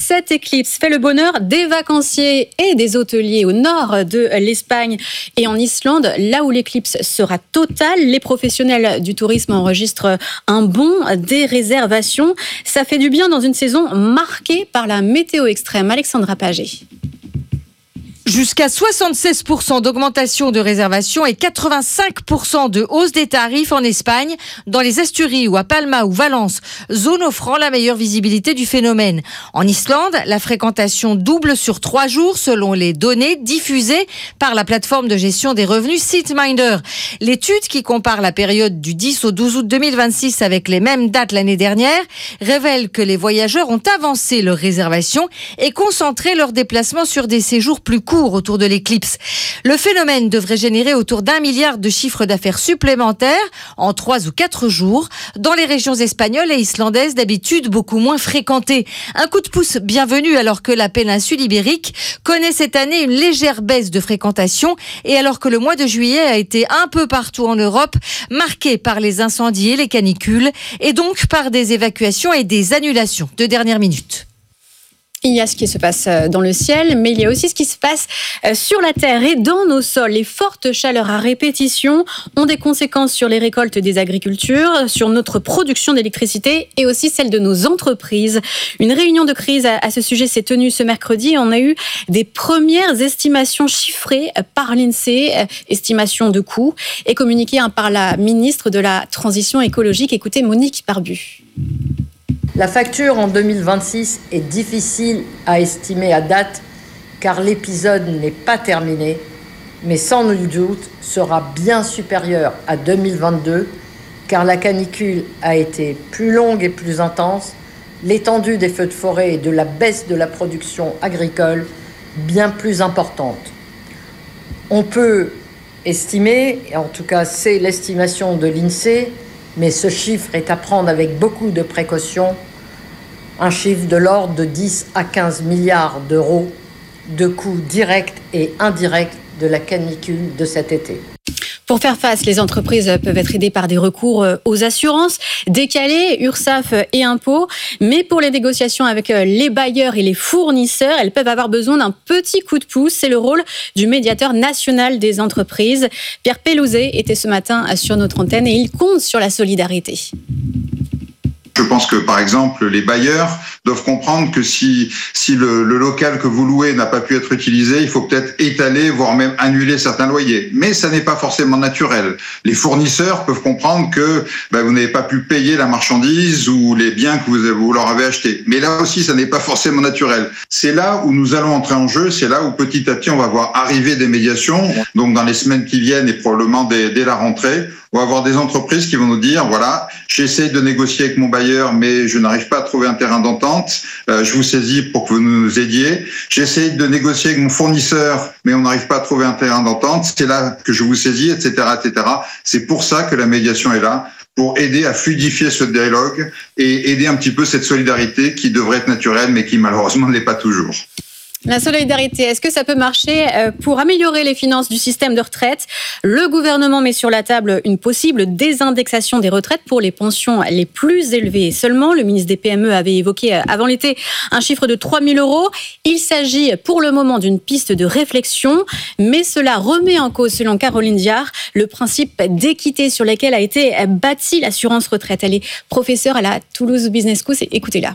Cette éclipse fait le bonheur des vacanciers et des hôteliers au nord de l'Espagne et en Islande, là où l'éclipse sera totale. Les professionnels du tourisme enregistrent un bond des réservations. Ça fait du bien dans une saison marquée par la météo extrême. Alexandra Paget. Jusqu'à 76% d'augmentation de réservations et 85% de hausse des tarifs en Espagne, dans les Asturies ou à Palma ou Valence, zone offrant la meilleure visibilité du phénomène. En Islande, la fréquentation double sur 3 jours selon les données diffusées par la plateforme de gestion des revenus SeatMinder. L'étude qui compare la période du 10 au 12 août 2026 avec les mêmes dates l'année dernière révèle que les voyageurs ont avancé leurs réservations et concentré leurs déplacements sur des séjours plus courts autour de l'éclipse. Le phénomène devrait générer autour d'1 milliard de chiffres d'affaires supplémentaires en 3 ou 4 jours dans les régions espagnoles et islandaises d'habitude beaucoup moins fréquentées. Un coup de pouce bienvenu alors que la péninsule ibérique connaît cette année une légère baisse de fréquentation et alors que le mois de juillet a été un peu partout en Europe marqué par les incendies et les canicules et donc par des évacuations et des annulations de dernière minute. Il y a ce qui se passe dans le ciel, mais il y a aussi ce qui se passe sur la terre et dans nos sols. Les fortes chaleurs à répétition ont des conséquences sur les récoltes des agricultures, sur notre production d'électricité et aussi celle de nos entreprises. Une réunion de crise à ce sujet s'est tenue ce mercredi. On a eu des premières estimations chiffrées par l'INSEE, estimations de coûts, et communiquées par la ministre de la Transition écologique. Écoutez Monique Barbu. La facture en 2026 est difficile à estimer à date car l'épisode n'est pas terminé, mais sans nul doute sera bien supérieur à 2022 car la canicule a été plus longue et plus intense, l'étendue des feux de forêt et de la baisse de la production agricole bien plus importante. On peut estimer, et en tout cas c'est l'estimation de l'INSEE, mais ce chiffre est à prendre avec beaucoup de précautions, un chiffre de l'ordre de 10 à 15 milliards d'euros de coûts directs et indirects de la canicule de cet été. Pour faire face, les entreprises peuvent être aidées par des recours aux assurances, décalées, URSSAF et impôts. Mais pour les négociations avec les bailleurs et les fournisseurs, elles peuvent avoir besoin d'un petit coup de pouce. C'est le rôle du médiateur national des entreprises. Pierre Pelouzet était ce matin sur notre antenne et il compte sur la solidarité. Je pense que, par exemple, les bailleurs doivent comprendre que si le local que vous louez n'a pas pu être utilisé, il faut peut-être étaler, voire même annuler certains loyers. Mais ça n'est pas forcément naturel. Les fournisseurs peuvent comprendre que vous n'avez pas pu payer la marchandise ou les biens que vous leur avez achetés. Mais là aussi, ça n'est pas forcément naturel. C'est là où nous allons entrer en jeu. C'est là où petit à petit, on va voir arriver des médiations. Donc, dans les semaines qui viennent et probablement dès la rentrée, on va avoir des entreprises qui vont nous dire, voilà, j'essaie de négocier avec mon bailleur, mais je n'arrive pas à trouver un terrain d'entente. Je vous saisis pour que vous nous aidiez. J'essaie de négocier avec mon fournisseur, mais on n'arrive pas à trouver un terrain d'entente. C'est là que je vous saisis, etc., etc. C'est pour ça que la médiation est là, pour aider à fluidifier ce dialogue et aider un petit peu cette solidarité qui devrait être naturelle, mais qui malheureusement ne l'est pas toujours. La solidarité, est-ce que ça peut marcher pour améliorer les finances du système de retraite ? Le gouvernement met sur la table une possible désindexation des retraites pour les pensions les plus élevées seulement. Le ministre des PME avait évoqué avant l'été un chiffre de 3 000 €. Il s'agit pour le moment d'une piste de réflexion, mais cela remet en cause, selon Caroline Diard, le principe d'équité sur lequel a été bâtie l'assurance retraite. Elle est professeure à la Toulouse Business School. Écoutez-la.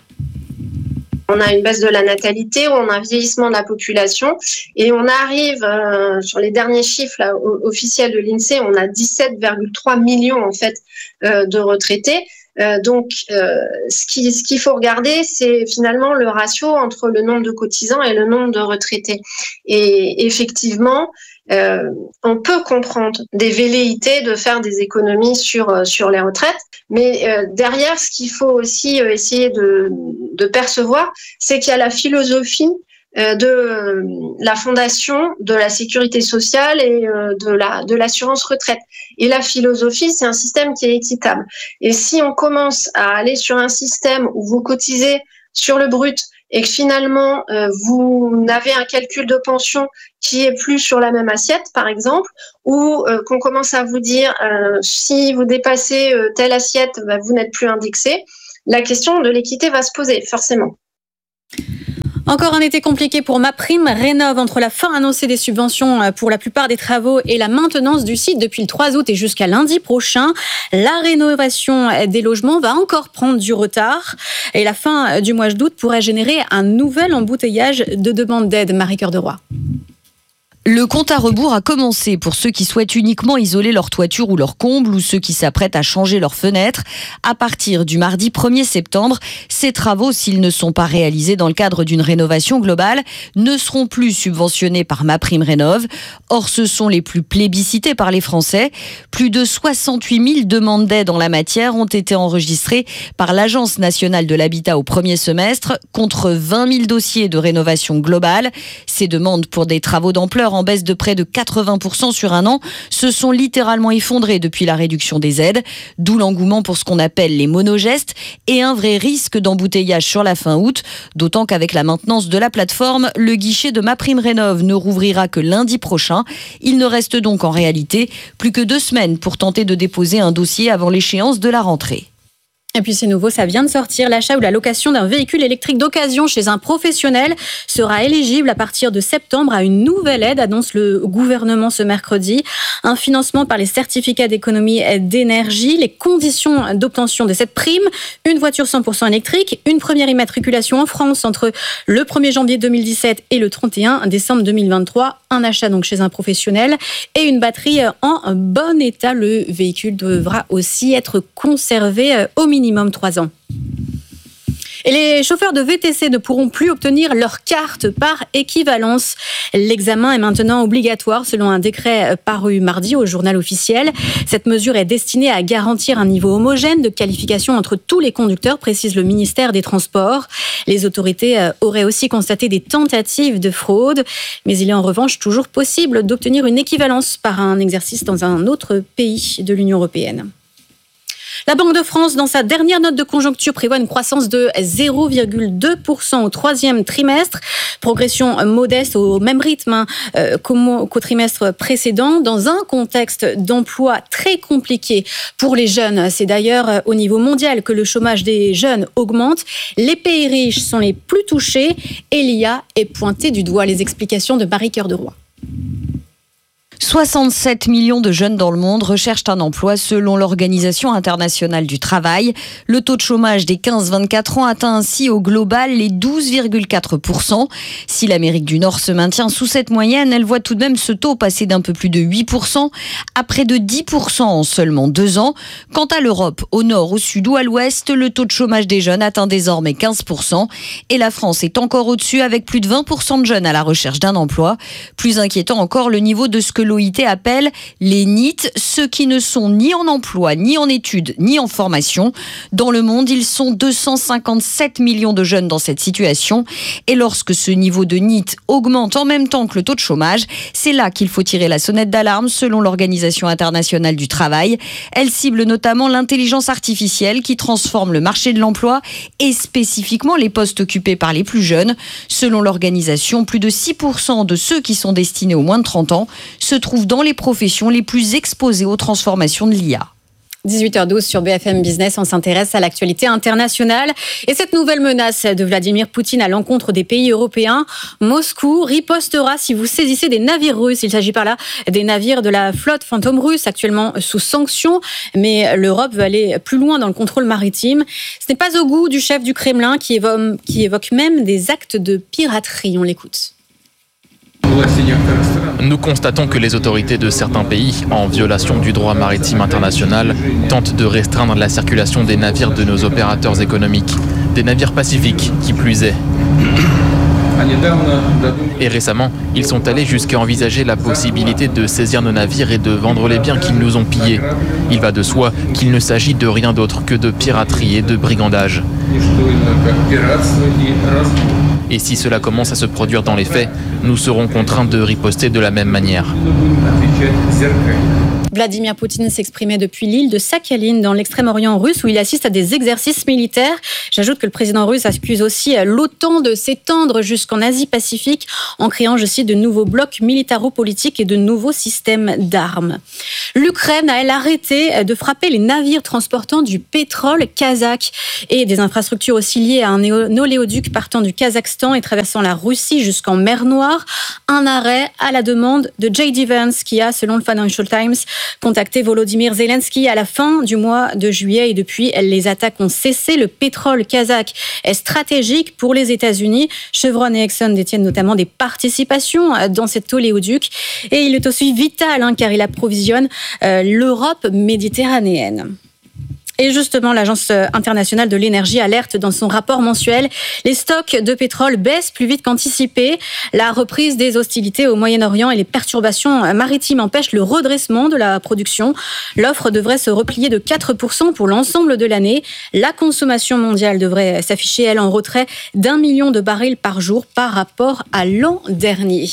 On a une baisse de la natalité, on a un vieillissement de la population et on arrive sur les derniers chiffres là, officiels de l'INSEE, on a 17,3 millions en fait de retraités. Donc, ce qu'il faut regarder, c'est finalement le ratio entre le nombre de cotisants et le nombre de retraités. Et effectivement, on peut comprendre des velléités de faire des économies sur les retraites, mais derrière, ce qu'il faut aussi essayer de percevoir, c'est qu'il y a la philosophie de la fondation de la sécurité sociale et de l'assurance retraite. Et la philosophie, c'est un système qui est équitable. Et si on commence à aller sur un système où vous cotisez sur le brut et que finalement vous n'avez un calcul de pension qui est plus sur la même assiette, par exemple, ou qu'on commence à vous dire si vous dépassez telle assiette, vous n'êtes plus indexé, la question de l'équité va se poser, forcément. Encore un été compliqué pour MaPrimeRénov'. Entre la fin annoncée des subventions pour la plupart des travaux et la maintenance du site depuis le 3 août et jusqu'à lundi prochain, la rénovation des logements va encore prendre du retard. Et la fin du mois d'août pourrait générer un nouvel embouteillage de demandes d'aide. Marie-Cœur de Roy. Le compte à rebours a commencé pour ceux qui souhaitent uniquement isoler leur toiture ou leur comble ou ceux qui s'apprêtent à changer leurs fenêtres. À partir du mardi 1er septembre, ces travaux, s'ils ne sont pas réalisés dans le cadre d'une rénovation globale, ne seront plus subventionnés par MaPrimeRénov'. Or, ce sont les plus plébiscités par les Français. Plus de 68 000 demandes d'aide en la matière ont été enregistrées par l'Agence nationale de l'habitat au premier semestre, contre 20 000 dossiers de rénovation globale. Ces demandes pour des travaux d'ampleur en baisse de près de 80% sur un an, se sont littéralement effondrés depuis la réduction des aides, d'où l'engouement pour ce qu'on appelle les monogestes et un vrai risque d'embouteillage sur la fin août, d'autant qu'avec la maintenance de la plateforme, le guichet de MaPrimeRénov' ne rouvrira que lundi prochain. Il ne reste donc en réalité plus que 2 semaines pour tenter de déposer un dossier avant l'échéance de la rentrée. Et puis c'est nouveau, ça vient de sortir. L'achat ou la location d'un véhicule électrique d'occasion chez un professionnel sera éligible à partir de septembre à une nouvelle aide, annonce le gouvernement ce mercredi. Un financement par les certificats d'économie d'énergie. Les conditions d'obtention de cette prime: une voiture 100% électrique, une première immatriculation en France entre le 1er janvier 2017 et le 31 décembre 2023. Un achat donc chez un professionnel et une batterie en bon état. Le véhicule devra aussi être conservé au minimum 3 ans. Et les chauffeurs de VTC ne pourront plus obtenir leur carte par équivalence. L'examen est maintenant obligatoire selon un décret paru mardi au journal officiel. Cette mesure est destinée à garantir un niveau homogène de qualification entre tous les conducteurs, précise le ministère des Transports. Les autorités auraient aussi constaté des tentatives de fraude, mais il est en revanche toujours possible d'obtenir une équivalence par un exercice dans un autre pays de l'Union européenne. La Banque de France, dans sa dernière note de conjoncture, prévoit une croissance de 0,2% au 3e trimestre. Progression modeste au même rythme qu'au trimestre précédent, dans un contexte d'emploi très compliqué pour les jeunes. C'est d'ailleurs au niveau mondial que le chômage des jeunes augmente. Les pays riches sont les plus touchés et l'IA est pointée du doigt. Les explications de Marie-Cœur de Roy. 67 millions de jeunes dans le monde recherchent un emploi selon l'Organisation internationale du travail. Le taux de chômage des 15-24 ans atteint ainsi au global les 12,4%. Si l'Amérique du Nord se maintient sous cette moyenne, elle voit tout de même ce taux passer d'un peu plus de 8% à près de 10% en seulement 2 ans. Quant à l'Europe, au nord, au sud ou à l'ouest, le taux de chômage des jeunes atteint désormais 15%. Et la France est encore au-dessus avec plus de 20% de jeunes à la recherche d'un emploi. Plus inquiétant encore, le niveau de ce que l'OIT appelle les NEET, ceux qui ne sont ni en emploi, ni en études, ni en formation. Dans le monde, ils sont 257 millions de jeunes dans cette situation. Et lorsque ce niveau de NEET augmente en même temps que le taux de chômage, c'est là qu'il faut tirer la sonnette d'alarme selon l'Organisation internationale du travail. Elle cible notamment l'intelligence artificielle qui transforme le marché de l'emploi et spécifiquement les postes occupés par les plus jeunes. Selon l'organisation, plus de 6% de ceux qui sont destinés aux moins de 30 ans se trouvent dans les professions les plus exposées aux transformations de l'IA. 18h12 sur BFM Business, on s'intéresse à l'actualité internationale et cette nouvelle menace de Vladimir Poutine à l'encontre des pays européens. Moscou ripostera si vous saisissez des navires russes. Il s'agit par là des navires de la flotte fantôme russe actuellement sous sanctions, mais l'Europe veut aller plus loin dans le contrôle maritime. Ce n'est pas au goût du chef du Kremlin qui évoque même des actes de piraterie. On l'écoute. Nous constatons que les autorités de certains pays, en violation du droit maritime international, tentent de restreindre la circulation des navires de nos opérateurs économiques, des navires pacifiques qui plus est. Et récemment, ils sont allés jusqu'à envisager la possibilité de saisir nos navires et de vendre les biens qu'ils nous ont pillés. Il va de soi qu'il ne s'agit de rien d'autre que de piraterie et de brigandage. Et si cela commence à se produire dans les faits, nous serons contraints de riposter de la même manière. Vladimir Poutine s'exprimait depuis l'île de Sakhaline dans l'extrême-orient russe où il assiste à des exercices militaires. J'ajoute que le président russe accuse aussi l'OTAN de s'étendre jusqu'en Asie-Pacifique en créant, je cite, de nouveaux blocs militaro-politiques et de nouveaux systèmes d'armes. L'Ukraine a, elle, arrêté de frapper les navires transportant du pétrole kazakh et des infrastructures aussi liées à un oléoduc partant du Kazakhstan et traversant la Russie jusqu'en mer Noire. Un arrêt à la demande de J.D. Vance qui a, selon le Financial Times, contacté Volodymyr Zelensky à la fin du mois de juillet et depuis, les attaques ont cessé. Le pétrole kazakh est stratégique pour les États-Unis. Chevron et Exxon détiennent notamment des participations dans cet oléoduc et il est aussi vital car il approvisionne l'Europe méditerranéenne. Et justement, l'Agence internationale de l'énergie alerte dans son rapport mensuel. Les stocks de pétrole baissent plus vite qu'anticipé. La reprise des hostilités au Moyen-Orient et les perturbations maritimes empêchent le redressement de la production. L'offre devrait se replier de 4% pour l'ensemble de l'année. La consommation mondiale devrait s'afficher, elle, en retrait d'1 million de barils par jour par rapport à l'an dernier.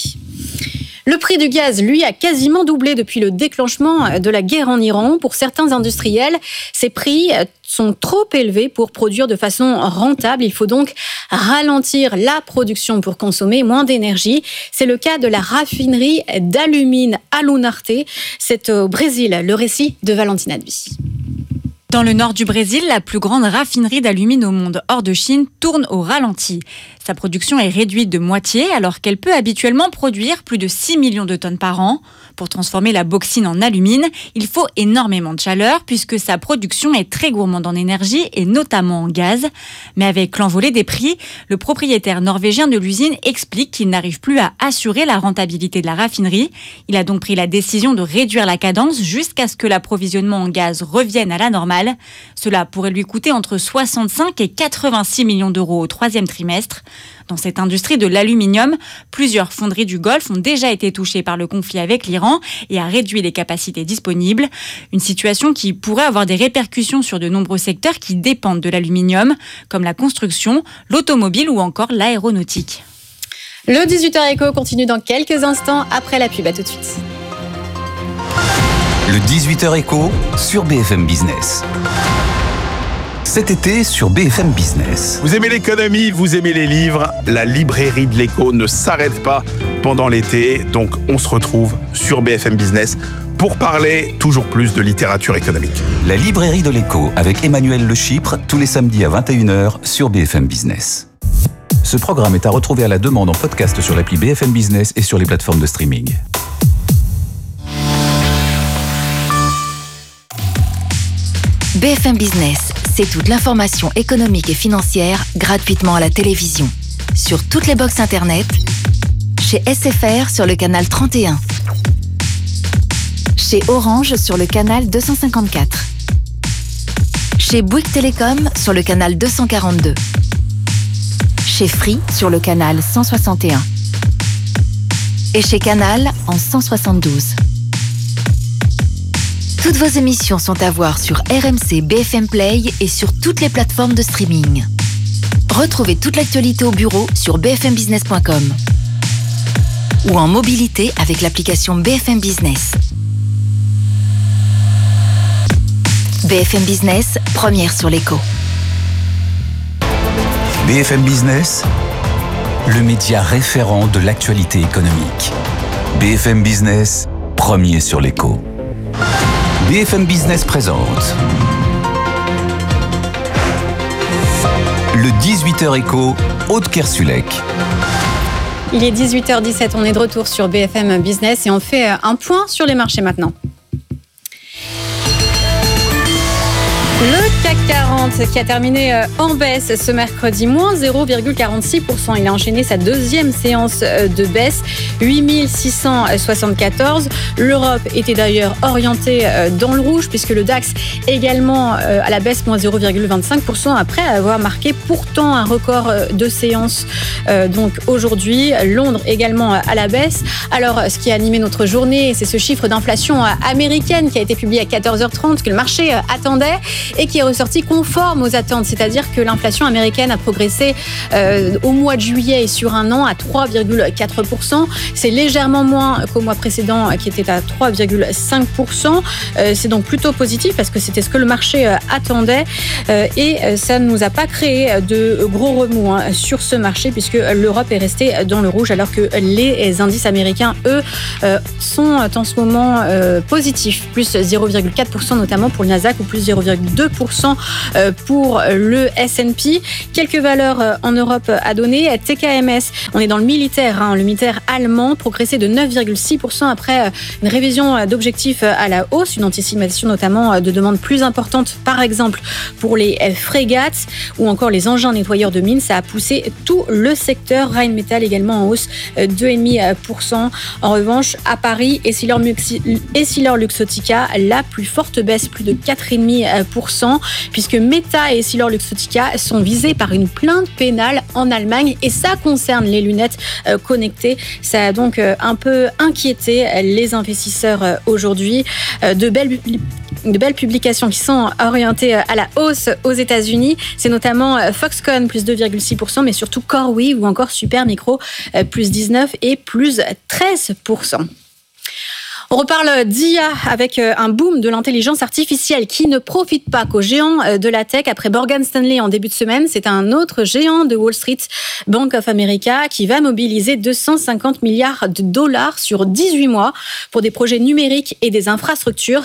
Le prix du gaz, lui, a quasiment doublé depuis le déclenchement de la guerre en Iran. Pour certains industriels, ces prix sont trop élevés pour produire de façon rentable. Il faut donc ralentir la production pour consommer moins d'énergie. C'est le cas de la raffinerie d'Alumine Alunorte. C'est au Brésil. Le récit de Valentina Dby. Dans le nord du Brésil, la plus grande raffinerie d'alumine au monde hors de Chine tourne au ralenti. Sa production est réduite de moitié alors qu'elle peut habituellement produire plus de 6 millions de tonnes par an. Pour transformer la bauxine en alumine, il faut énormément de chaleur puisque sa production est très gourmande en énergie et notamment en gaz. Mais avec l'envolée des prix, le propriétaire norvégien de l'usine explique qu'il n'arrive plus à assurer la rentabilité de la raffinerie. Il a donc pris la décision de réduire la cadence jusqu'à ce que l'approvisionnement en gaz revienne à la normale. Cela pourrait lui coûter entre 65 et 86 millions d'euros au troisième trimestre. Dans cette industrie de l'aluminium, plusieurs fonderies du Golfe ont déjà été touchées par le conflit avec l'Iran et a réduit les capacités disponibles. Une situation qui pourrait avoir des répercussions sur de nombreux secteurs qui dépendent de l'aluminium, comme la construction, l'automobile ou encore l'aéronautique. Le 18h Éco continue dans quelques instants après la pub. À tout de suite. Le 18h Éco sur BFM Business. Cet été sur BFM Business. Vous aimez l'économie, vous aimez les livres, la librairie de l'écho ne s'arrête pas pendant l'été, donc on se retrouve sur BFM Business pour parler toujours plus de littérature économique. La librairie de l'écho avec Emmanuel Le Chypre tous les samedis à 21h sur BFM Business. Ce programme est à retrouver à la demande en podcast sur l'appli BFM Business et sur les plateformes de streaming. BFM Business, c'est toute l'information économique et financière gratuitement à la télévision. Sur toutes les box internet, chez SFR sur le canal 31, chez Orange sur le canal 254, chez Bouygues Télécom sur le canal 242, chez Free sur le canal 161 et chez Canal en 172. Toutes vos émissions sont à voir sur RMC BFM Play et sur toutes les plateformes de streaming. Retrouvez toute l'actualité au bureau sur bfmbusiness.com ou en mobilité avec l'application BFM Business. BFM Business, première sur l'écho. BFM Business, le média référent de l'actualité économique. BFM Business, premier sur l'écho. BFM Business présente le 18h Éco, Aude Kersulek. Il est 18h17, on est de retour sur BFM Business et on fait un point sur les marchés maintenant. Le CAC 40 qui a terminé en baisse ce mercredi, moins 0,46%. Il a enchaîné sa deuxième séance de baisse, 8674. L'Europe était d'ailleurs orientée dans le rouge puisque le DAX également à la baisse, moins 0,25% après avoir marqué pourtant un record de séance. Donc aujourd'hui, Londres également à la baisse. Alors ce qui a animé notre journée, c'est ce chiffre d'inflation américaine qui a été publié à 14h30 que le marché attendait et qui est ressorti conforme conforme aux attentes, c'est-à-dire que l'inflation américaine a progressé au mois de juillet et sur un an à 3,4%. C'est légèrement moins qu'au mois précédent qui était à 3,5%. C'est donc plutôt positif parce que c'était ce que le marché attendait et ça ne nous a pas créé de gros remous sur ce marché puisque l'Europe est restée dans le rouge alors que les indices américains, eux, sont en ce moment positifs, plus 0,4% notamment pour le Nasdaq ou plus 0,2% pour le S&P. Quelques valeurs en Europe à donner. TKMS, on est dans le militaire, le militaire allemand, progressé de 9,6% après une révision d'objectifs à la hausse, une anticipation notamment de demandes plus importantes, par exemple pour les frégates ou encore les engins nettoyeurs de mines. Ça a poussé tout le secteur. Rheinmetall également en hausse 2,5%. En revanche, à Paris, EssilorLuxottica, la plus forte baisse, plus de 4,5%, puisque Meta et EssilorLuxottica sont visés par une plainte pénale en Allemagne et ça concerne les lunettes connectées. Ça a donc un peu inquiété les investisseurs aujourd'hui. De belles publications qui sont orientées à la hausse aux États-Unis. C'est notamment Foxconn, plus 2,6%, mais surtout CoreWeave ou encore Supermicro, plus 19% et plus 13%. On reparle d'IA avec un boom de l'intelligence artificielle qui ne profite pas qu'aux géants de la tech. Après Morgan Stanley en début de semaine, c'est un autre géant de Wall Street, Bank of America, qui va mobiliser 250 milliards de dollars sur 18 mois pour des projets numériques et des infrastructures.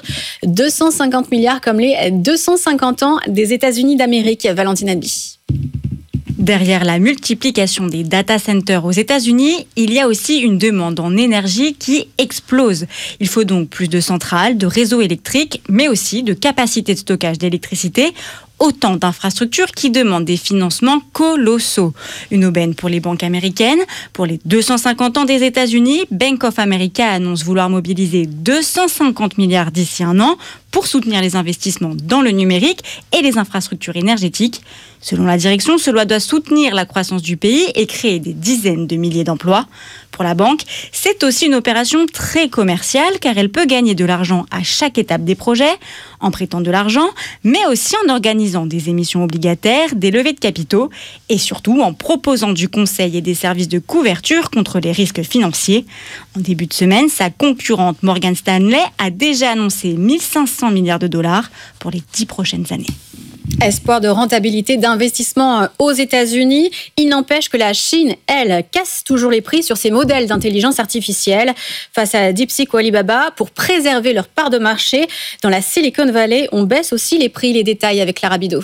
250 milliards comme les 250 ans des États-Unis d'Amérique. Valentine Adby. Derrière la multiplication des data centers aux États-Unis, il y a aussi une demande en énergie qui explose. Il faut donc plus de centrales, de réseaux électriques, mais aussi de capacités de stockage d'électricité. Autant d'infrastructures qui demandent des financements colossaux. Une aubaine pour les banques américaines. Pour les 250 ans des États-Unis, Bank of America annonce vouloir mobiliser 250 milliards d'ici un an pour soutenir les investissements dans le numérique et les infrastructures énergétiques. Selon la direction, cela doit soutenir la croissance du pays et créer des dizaines de milliers d'emplois. Pour la banque, c'est aussi une opération très commerciale car elle peut gagner de l'argent à chaque étape des projets, en prêtant de l'argent, mais aussi en organisant des émissions obligataires, des levées de capitaux et surtout en proposant du conseil et des services de couverture contre les risques financiers. En début de semaine, sa concurrente Morgan Stanley a déjà annoncé 1500 milliards de dollars pour les 10 prochaines années. Espoir de rentabilité d'investissement aux États-Unis. Il n'empêche que la Chine, elle, casse toujours les prix sur ses modèles d'intelligence artificielle. Face à DeepSeek ou Alibaba, pour préserver leur part de marché, dans la Silicon Valley, on baisse aussi les prix. Les détails avec Clara Bidot.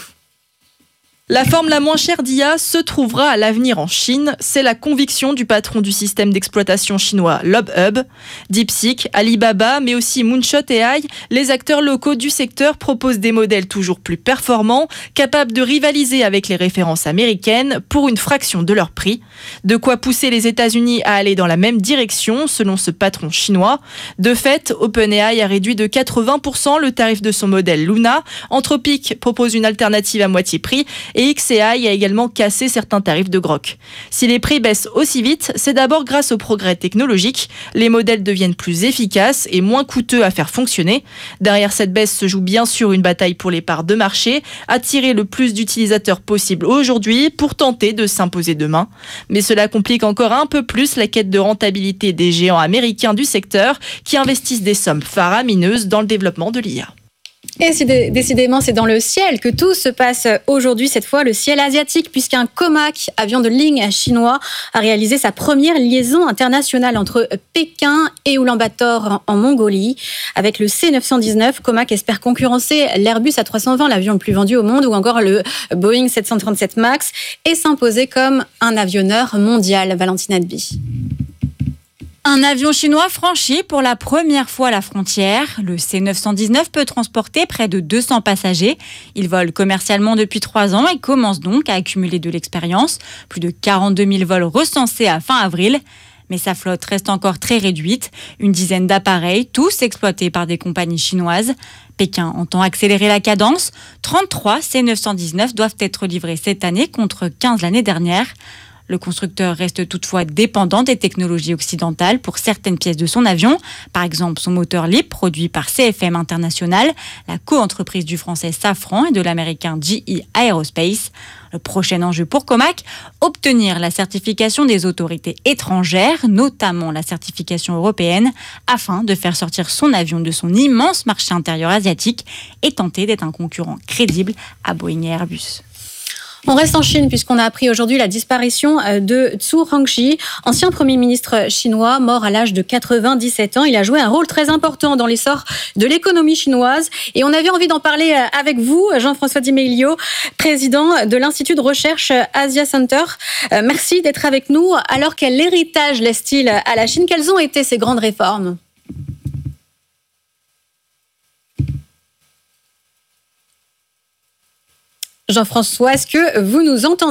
La forme la moins chère d'IA se trouvera à l'avenir en Chine. C'est la conviction du patron du système d'exploitation chinois LobHub. DeepSeek, Alibaba, mais aussi Moonshot AI, les acteurs locaux du secteur proposent des modèles toujours plus performants, capables de rivaliser avec les références américaines pour une fraction de leur prix. De quoi pousser les États-Unis à aller dans la même direction, selon ce patron chinois. De fait, OpenAI a réduit de 80% le tarif de son modèle Luna. Anthropic propose une alternative à moitié prix et xAI a également cassé certains tarifs de Grok. Si les prix baissent aussi vite, c'est d'abord grâce au progrès technologique. Les modèles deviennent plus efficaces et moins coûteux à faire fonctionner. Derrière cette baisse se joue bien sûr une bataille pour les parts de marché, attirer le plus d'utilisateurs possible aujourd'hui pour tenter de s'imposer demain. Mais cela complique encore un peu plus la quête de rentabilité des géants américains du secteur qui investissent des sommes faramineuses dans le développement de l'IA. Et décidément, c'est dans le ciel que tout se passe aujourd'hui, cette fois le ciel asiatique, puisqu'un Comac, avion de ligne chinois, a réalisé sa première liaison internationale entre Pékin et Ulaanbaatar en Mongolie. Avec le C919, Comac espère concurrencer l'Airbus A320, l'avion le plus vendu au monde, ou encore le Boeing 737 MAX, et s'imposer comme un avionneur mondial. Valentine Adby. Un avion chinois franchit pour la première fois la frontière. Le C919 peut transporter près de 200 passagers. Il vole commercialement depuis 3 ans et commence donc à accumuler de l'expérience. Plus de 42 000 vols recensés à fin avril. Mais sa flotte reste encore très réduite. Une dizaine d'appareils, tous exploités par des compagnies chinoises. Pékin entend accélérer la cadence. 33 C919 doivent être livrés cette année contre 15 l'année dernière. Le constructeur reste toutefois dépendant des technologies occidentales pour certaines pièces de son avion, par exemple son moteur LEAP produit par CFM International, la co-entreprise du français Safran et de l'américain GE Aerospace. Le prochain enjeu pour Comac, obtenir la certification des autorités étrangères, notamment la certification européenne, afin de faire sortir son avion de son immense marché intérieur asiatique et tenter d'être un concurrent crédible à Boeing et Airbus. On reste en Chine puisqu'on a appris aujourd'hui la disparition de Zhu Rongji, ancien Premier ministre chinois, mort à l'âge de 97 ans. Il a joué un rôle très important dans l'essor de l'économie chinoise. Et on avait envie d'en parler avec vous, Jean-François Di Meglio, président de l'Institut de recherche Asia Center. Merci d'être avec nous. Alors, quel héritage laisse-t-il à la Chine ? Quelles ont été ces grandes réformes ? Jean-François, est-ce que vous nous entendez ?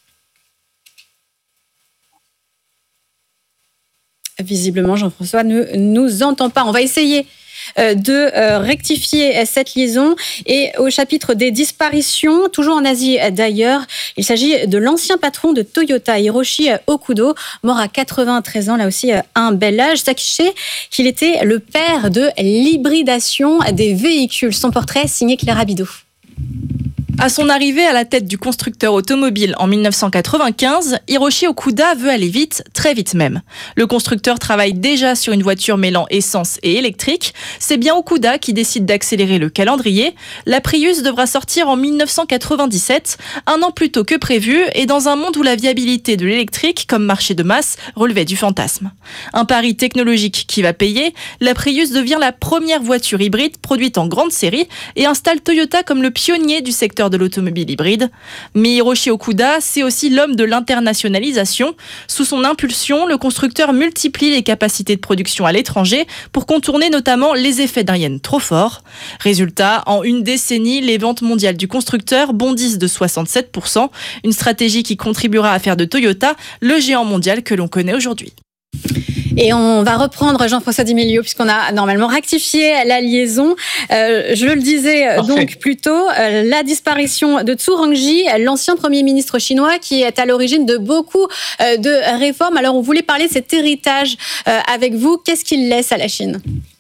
Visiblement, Jean-François ne nous entend pas. On va essayer de rectifier cette liaison. Et au chapitre des disparitions, toujours en Asie d'ailleurs, il s'agit de l'ancien patron de Toyota, Hiroshi Okudo, mort à 93 ans, là aussi un bel âge. Sachez qu'il était le père de l'hybridation des véhicules. Son portrait signé Claire Abidot. À son arrivée à la tête du constructeur automobile en 1995, Hiroshi Okuda veut aller vite, très vite même. Le constructeur travaille déjà sur une voiture mêlant essence et électrique. C'est bien Okuda qui décide d'accélérer le calendrier. La Prius devra sortir en 1997, un an plus tôt que prévu, et dans un monde où la viabilité de l'électrique comme marché de masse relevait du fantasme. Un pari technologique qui va payer, la Prius devient la première voiture hybride produite en grande série et installe Toyota comme le pionnier du secteur de l'automobile hybride. Mais Hiroshi Okuda, c'est aussi l'homme de l'internationalisation. Sous son impulsion, le constructeur multiplie les capacités de production à l'étranger pour contourner notamment les effets d'un yen trop fort. Résultat, en une décennie, les ventes mondiales du constructeur bondissent de 67%, une stratégie qui contribuera à faire de Toyota le géant mondial que l'on connaît aujourd'hui. Et on va reprendre Jean-François Di Meglio puisqu'on a normalement rectifié la liaison. Je le disais donc plus tôt, la disparition de Zhu Rongji, l'ancien Premier ministre chinois qui est à l'origine de beaucoup de réformes. Alors on voulait parler de cet héritage avec vous. Qu'est-ce qu'il laisse à la Chine ?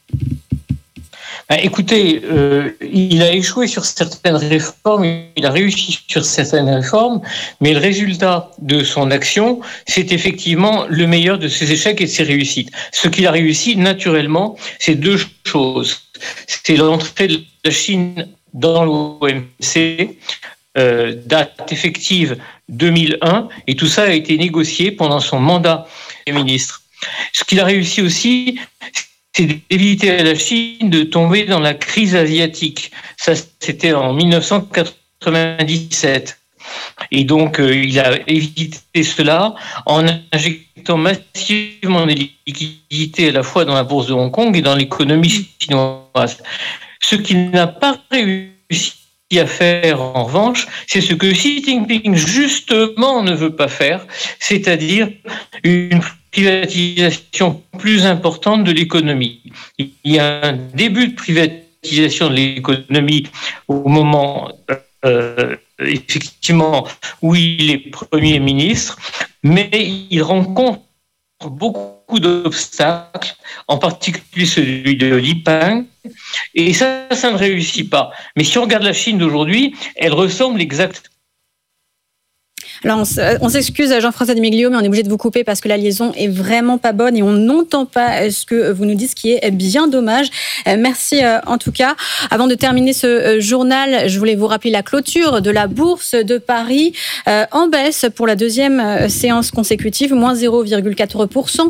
Écoutez, il a échoué sur certaines réformes, il a réussi sur certaines réformes, mais le résultat de son action, c'est effectivement le meilleur de ses échecs et de ses réussites. Ce qu'il a réussi, naturellement, c'est deux choses. C'est l'entrée de la Chine dans l'OMC, date effective 2001, et tout ça a été négocié pendant son mandat de ministre. Ce qu'il a réussi aussi, c'est d'éviter à la Chine de tomber dans la crise asiatique. Ça, c'était en 1997. Et donc, il a évité cela en injectant massivement des liquidités à la fois dans la bourse de Hong Kong et dans l'économie chinoise. Ce qu'il n'a pas réussi à faire, en revanche, c'est ce que Xi Jinping, justement, ne veut pas faire, c'est-à-dire une privatisation plus importante de l'économie. Il y a un début de privatisation de l'économie au moment, effectivement, où il est Premier ministre, mais il rencontre beaucoup d'obstacles, en particulier celui de Li Peng, et ça ne réussit pas. Mais si on regarde la Chine d'aujourd'hui, elle ressemble exactement. Alors, on s'excuse, Jean-François Di Meglio, mais on est obligé de vous couper parce que la liaison est vraiment pas bonne et on n'entend pas ce que vous nous dites, ce qui est bien dommage. Merci en tout cas. Avant de terminer ce journal, je voulais vous rappeler la clôture de la Bourse de Paris en baisse pour la deuxième séance consécutive, moins 0,4%,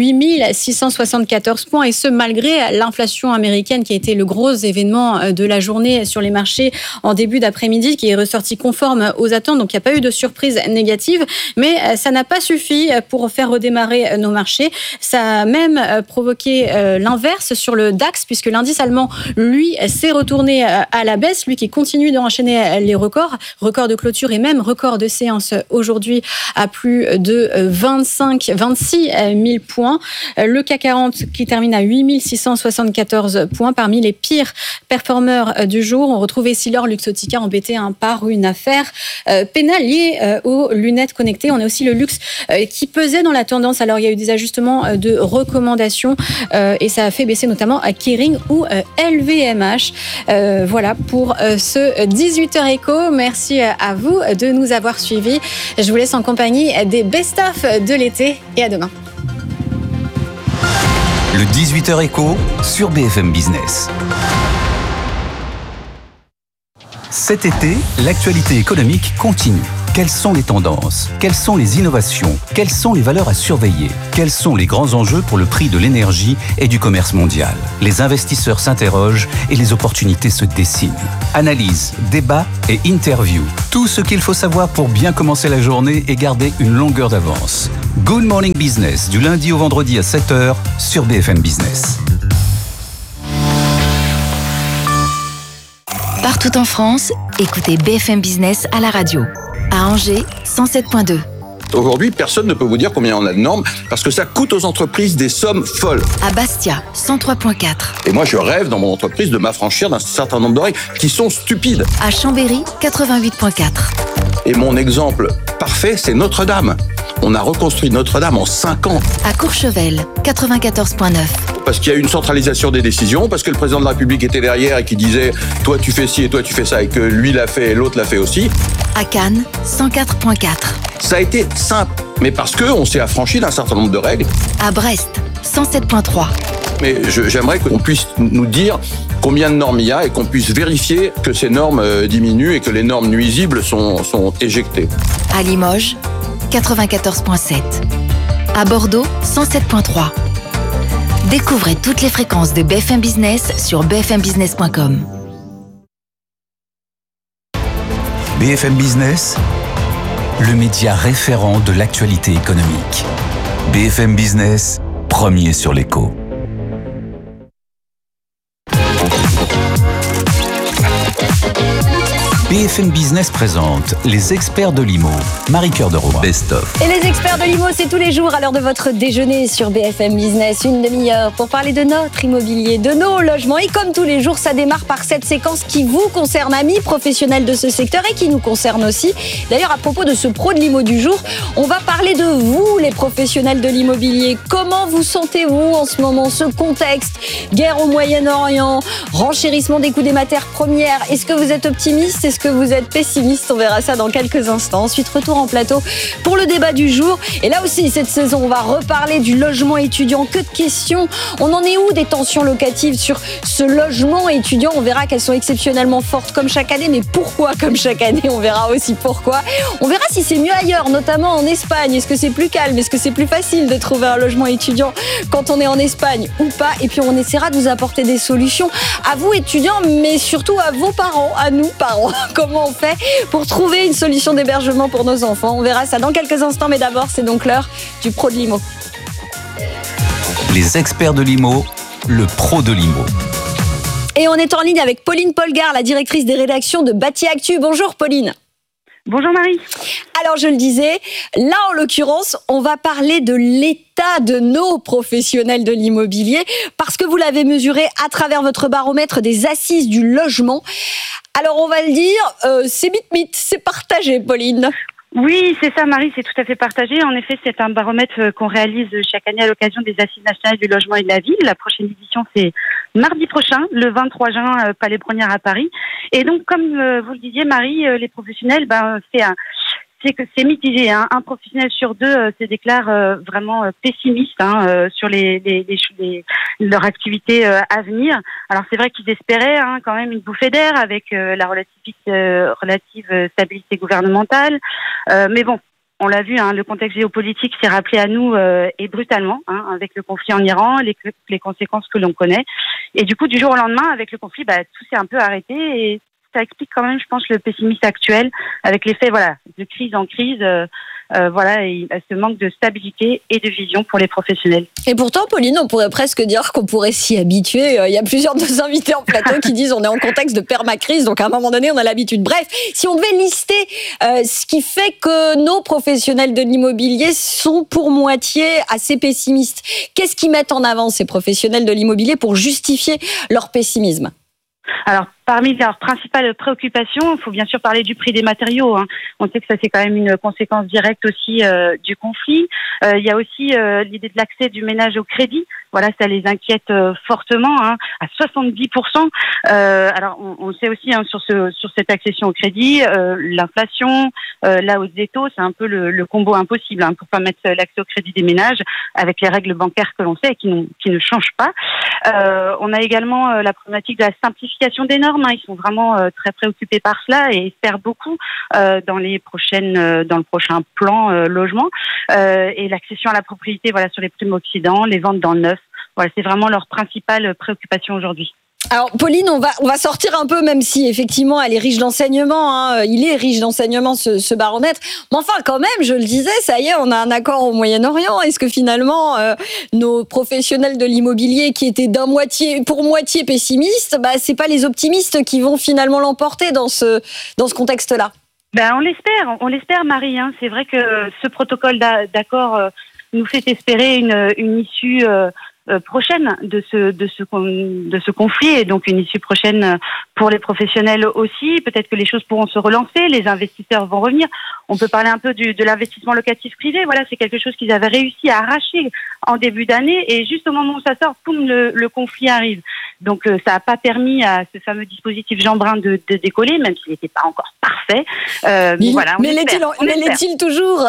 8674 points, et ce malgré l'inflation américaine qui a été le gros événement de la journée sur les marchés en début d'après-midi, qui est ressorti conforme aux attentes. Donc il n'y a pas eu de surprise négative, mais ça n'a pas suffi pour faire redémarrer nos marchés. Ça a même provoqué l'inverse sur le DAX, puisque l'indice allemand, lui, s'est retourné à la baisse, lui qui continue d'enchaîner les records de clôture et même records de séance aujourd'hui à plus de 26 000 points. Le CAC 40 qui termine à 8 674 points. Parmi les pires performeurs du jour, on retrouve Essilor Luxottica embêté par une affaire pénale liée aux lunettes connectées. On a aussi le luxe qui pesait dans la tendance. Alors, il y a eu des ajustements de recommandations et ça a fait baisser notamment à Kering ou LVMH. Voilà pour ce 18h Éco. Merci à vous de nous avoir suivis. Je vous laisse en compagnie des best-of de l'été et à demain. Le 18h Éco sur BFM Business. Cet été, l'actualité économique continue. Quelles sont les tendances ? Quelles sont les innovations ? Quelles sont les valeurs à surveiller ? Quels sont les grands enjeux pour le prix de l'énergie et du commerce mondial ? Les investisseurs s'interrogent et les opportunités se dessinent. Analyse, débat et interview. Tout ce qu'il faut savoir pour bien commencer la journée et garder une longueur d'avance. Good Morning Business, du lundi au vendredi à 7h sur BFM Business. Partout en France, écoutez BFM Business à la radio. À Angers, 107.2. Aujourd'hui, personne ne peut vous dire combien on a de normes parce que ça coûte aux entreprises des sommes folles. À Bastia, 103.4. Et moi, je rêve dans mon entreprise de m'affranchir d'un certain nombre de règles qui sont stupides. À Chambéry, 88.4. Et mon exemple parfait, c'est Notre-Dame. On a reconstruit Notre-Dame en 5 ans. À Courchevel, 94.9. Parce qu'il y a une centralisation des décisions, parce que le président de la République était derrière et qui disait « toi tu fais ci et toi tu fais ça » et que lui l'a fait et l'autre l'a fait aussi. À Cannes, 104.4. Ça a été simple, mais parce qu'on s'est affranchi d'un certain nombre de règles. À Brest, 107.3. Mais j'aimerais qu'on puisse nous dire combien de normes il y a et qu'on puisse vérifier que ces normes diminuent et que les normes nuisibles sont éjectées. À Limoges, 94.7. À Bordeaux, 107.3. Découvrez toutes les fréquences de BFM Business sur bfmbusiness.com. BFM Business, le média référent de l'actualité économique. BFM Business, premier sur l'écho. BFM Business présente les experts de l'IMO. Marie-Cœur de Romain. Best of. Et les experts de l'IMO, c'est tous les jours à l'heure de votre déjeuner sur BFM Business. Une demi-heure pour parler de notre immobilier, de nos logements. Et comme tous les jours, ça démarre par cette séquence qui vous concerne, amis professionnels de ce secteur et qui nous concerne aussi. D'ailleurs, à propos de ce pro de l'IMO du jour, on va parler de vous, les professionnels de l'immobilier. Comment vous sentez-vous en ce moment, ce contexte ? Guerre au Moyen-Orient, renchérissement des coûts des matières premières. Est-ce que vous êtes optimiste ? Est-ce que vous êtes pessimiste ? On verra ça dans quelques instants. Ensuite, retour en plateau pour le débat du jour. Et là aussi, cette saison, on va reparler du logement étudiant. Que de questions. On en est où des tensions locatives sur ce logement étudiant ? On verra qu'elles sont exceptionnellement fortes comme chaque année. Mais pourquoi comme chaque année ? On verra aussi pourquoi. On verra si c'est mieux ailleurs, notamment en Espagne. Est-ce que c'est plus calme ? Est-ce que c'est plus facile de trouver un logement étudiant quand on est en Espagne ou pas ? Et puis, on essaiera de vous apporter des solutions à vous, étudiants, mais surtout à vos parents, à nous, parents. Comment on fait pour trouver une solution d'hébergement pour nos enfants ? On verra ça dans quelques instants, mais d'abord, c'est donc l'heure du pro de l'IMO. Les experts de l'IMO, le pro de l'IMO. Et on est en ligne avec Pauline Polgar, la directrice des rédactions de Bâti Actu. Bonjour Pauline. Bonjour Marie. Alors je le disais, là en l'occurrence, on va parler de l'état de nos professionnels de l'immobilier parce que vous l'avez mesuré à travers votre baromètre des assises du logement. Alors on va le dire, c'est mythe, c'est partagé Pauline. Oui, c'est ça Marie, c'est tout à fait partagé. En effet, c'est un baromètre qu'on réalise chaque année à l'occasion des Assises nationales du logement et de la ville. La prochaine édition, c'est mardi prochain, le 23 juin, Palais Brongniart à Paris. Et donc, comme vous le disiez Marie, les professionnels, c'est mitigé. Hein. Un professionnel sur deux se déclare vraiment pessimiste sur leur activité à venir. Alors c'est vrai qu'ils espéraient quand même une bouffée d'air avec la relative stabilité gouvernementale. Mais bon, on l'a vu, le contexte géopolitique s'est rappelé à nous et brutalement, avec le conflit en Iran, les conséquences que l'on connaît. Et du coup, du jour au lendemain, avec le conflit, tout s'est un peu arrêté et ça explique quand même, je pense, le pessimisme actuel avec l'effet, de crise en crise, et ce manque de stabilité et de vision pour les professionnels. Et pourtant, Pauline, on pourrait presque dire qu'on pourrait s'y habituer. Il y a plusieurs de nos invités en plateau qui disent on est en contexte de permacrise, donc à un moment donné, on a l'habitude. Bref, si on devait lister ce qui fait que nos professionnels de l'immobilier sont pour moitié assez pessimistes, qu'est-ce qu'ils mettent en avant, ces professionnels de l'immobilier, pour justifier leur pessimisme ? Alors, parmi leurs principales préoccupations, il faut bien sûr parler du prix des matériaux. On sait que ça, c'est quand même une conséquence directe aussi du conflit. Il y a aussi l'idée de l'accès du ménage au crédit. Voilà, ça les inquiète fortement, à 70%. Alors, on sait aussi sur cette accession au crédit, l'inflation, la hausse des taux, c'est un peu le combo impossible pour pas mettre l'accès au crédit des ménages avec les règles bancaires que l'on sait et qui ne changent pas. On a également la problématique de la simplification des normes. Ils sont vraiment très préoccupés par cela et espèrent beaucoup dans le prochain plan logement et l'accession à la propriété, voilà, sur les primo-accédants, les ventes dans le neuf. Voilà, c'est vraiment leur principale préoccupation aujourd'hui. Alors Pauline, on va sortir un peu, même si effectivement elle est riche d'enseignement, il est riche d'enseignement ce baromètre, mais enfin quand même, je le disais, ça y est, on a un accord au Moyen-Orient. Est-ce que finalement nos professionnels de l'immobilier qui étaient pour moitié pessimistes, c'est pas les optimistes qui vont finalement l'emporter dans ce contexte-là? On l'espère Marie, c'est vrai que ce protocole d'accord nous fait espérer une issue prochaine de ce conflit, et donc une issue prochaine pour les professionnels aussi. Peut-être que les choses pourront se relancer, les investisseurs vont revenir. On peut parler un peu de l'investissement locatif privé. Voilà, c'est quelque chose qu'ils avaient réussi à arracher en début d'année, et juste au moment où ça sort, poum, le conflit arrive. Donc ça n'a pas permis à ce fameux dispositif Jean Brun de décoller, même s'il n'était pas encore parfait. Mais l'est-il toujours?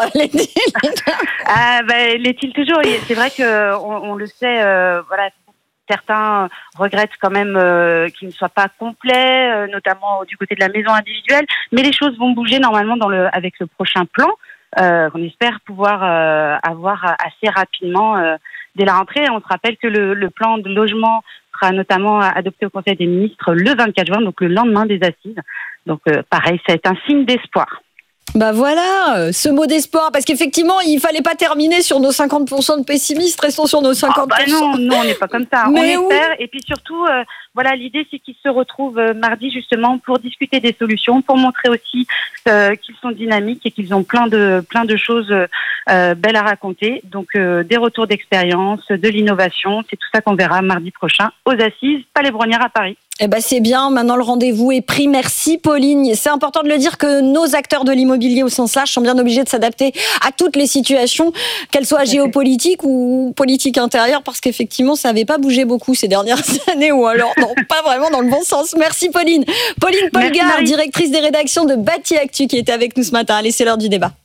L'est-il toujours? C'est vrai que on le sait. Certains regrettent quand même qu'il ne soit pas complet, notamment du côté de la maison individuelle. Mais les choses vont bouger normalement avec le prochain plan, qu'on espère pouvoir avoir assez rapidement dès la rentrée. On se rappelle que le plan de logement sera notamment adopté au Conseil des ministres le 24 juin, donc le lendemain des assises. Donc pareil, c'est un signe d'espoir. Voilà, ce mot d'espoir, parce qu'effectivement, il fallait pas terminer sur nos 50% de pessimistes, restons sur nos 50%. Non, on n'est pas comme ça. Mais on espère, et puis surtout, l'idée c'est qu'ils se retrouvent mardi justement pour discuter des solutions, pour montrer aussi qu'ils sont dynamiques et qu'ils ont plein de choses belles à raconter. Donc des retours d'expérience, de l'innovation, c'est tout ça qu'on verra mardi prochain aux Assises Palais Brongniart à Paris. C'est bien, maintenant le rendez-vous est pris. Merci Pauline. C'est important de le dire que nos acteurs de l'immobilier au sens large sont bien obligés de s'adapter à toutes les situations, qu'elles soient géopolitiques ou politiques intérieures, parce qu'effectivement ça n'avait pas bougé beaucoup ces dernières années, ou alors pas vraiment dans le bon sens. Merci Pauline. Pauline Polgar, directrice des rédactions de Bâti Actu, qui était avec nous ce matin. Allez, c'est l'heure du débat.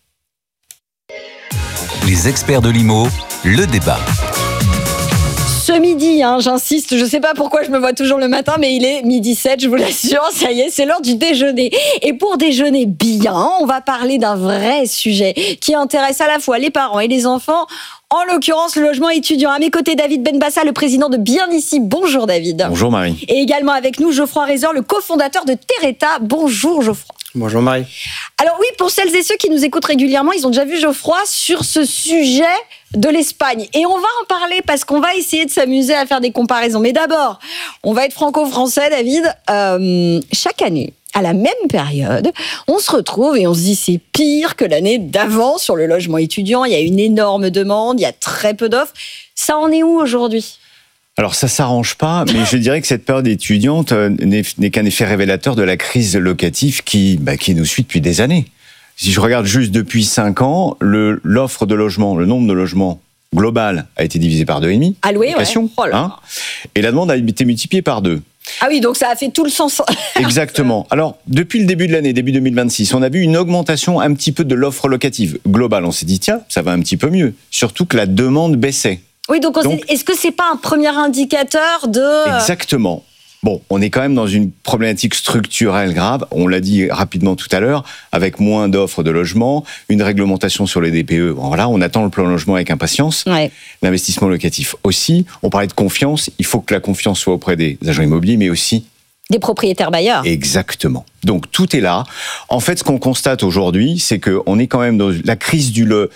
Les experts de l'IMO, le débat. Ce midi, j'insiste, je ne sais pas pourquoi je me vois toujours le matin, mais il est 12h07, je vous l'assure, ça y est, c'est l'heure du déjeuner. Et pour déjeuner bien, on va parler d'un vrai sujet qui intéresse à la fois les parents et les enfants, en l'occurrence le logement étudiant. À mes côtés, David Benbassa, le président de Bien Ici. Bonjour David. Bonjour Marie. Et également avec nous, Geoffroy Rezor, le cofondateur de Terreta. Bonjour Geoffroy. Bonjour Marie. Alors oui, pour celles et ceux qui nous écoutent régulièrement, ils ont déjà vu Geoffroy sur ce sujet de l'Espagne. Et on va en parler parce qu'on va essayer de s'amuser à faire des comparaisons. Mais d'abord, on va être franco-français, David. Chaque année, à la même période, on se retrouve et on se dit c'est pire que l'année d'avant sur le logement étudiant. Il y a une énorme demande, il y a très peu d'offres. Ça en est où aujourd'hui ? Alors ça s'arrange pas, mais je dirais que cette période étudiante n'est qu'un effet révélateur de la crise locative qui nous suit depuis des années. Si je regarde juste depuis 5 ans, l'offre de logement, le nombre de logements global a été divisé par 2,5. Alloué, ouais. Et la demande a été multipliée par 2. Ah oui, donc ça a fait tout le sens. Exactement. Alors, depuis le début de l'année, début 2026, on a vu une augmentation un petit peu de l'offre locative globale. On s'est dit, tiens, ça va un petit peu mieux. Surtout que la demande baissait. Oui, donc est-ce que c'est pas un premier indicateur de... Exactement. Bon, on est quand même dans une problématique structurelle grave, on l'a dit rapidement tout à l'heure, avec moins d'offres de logement, une réglementation sur les DPE. Bon, voilà, on attend le plan logement avec impatience. Ouais. L'investissement locatif aussi. On parlait de confiance, il faut que la confiance soit auprès des agents immobiliers, mais aussi... des propriétaires bailleurs. Exactement. Donc tout est là. En fait, ce qu'on constate aujourd'hui, c'est qu'on est quand même dans la crise de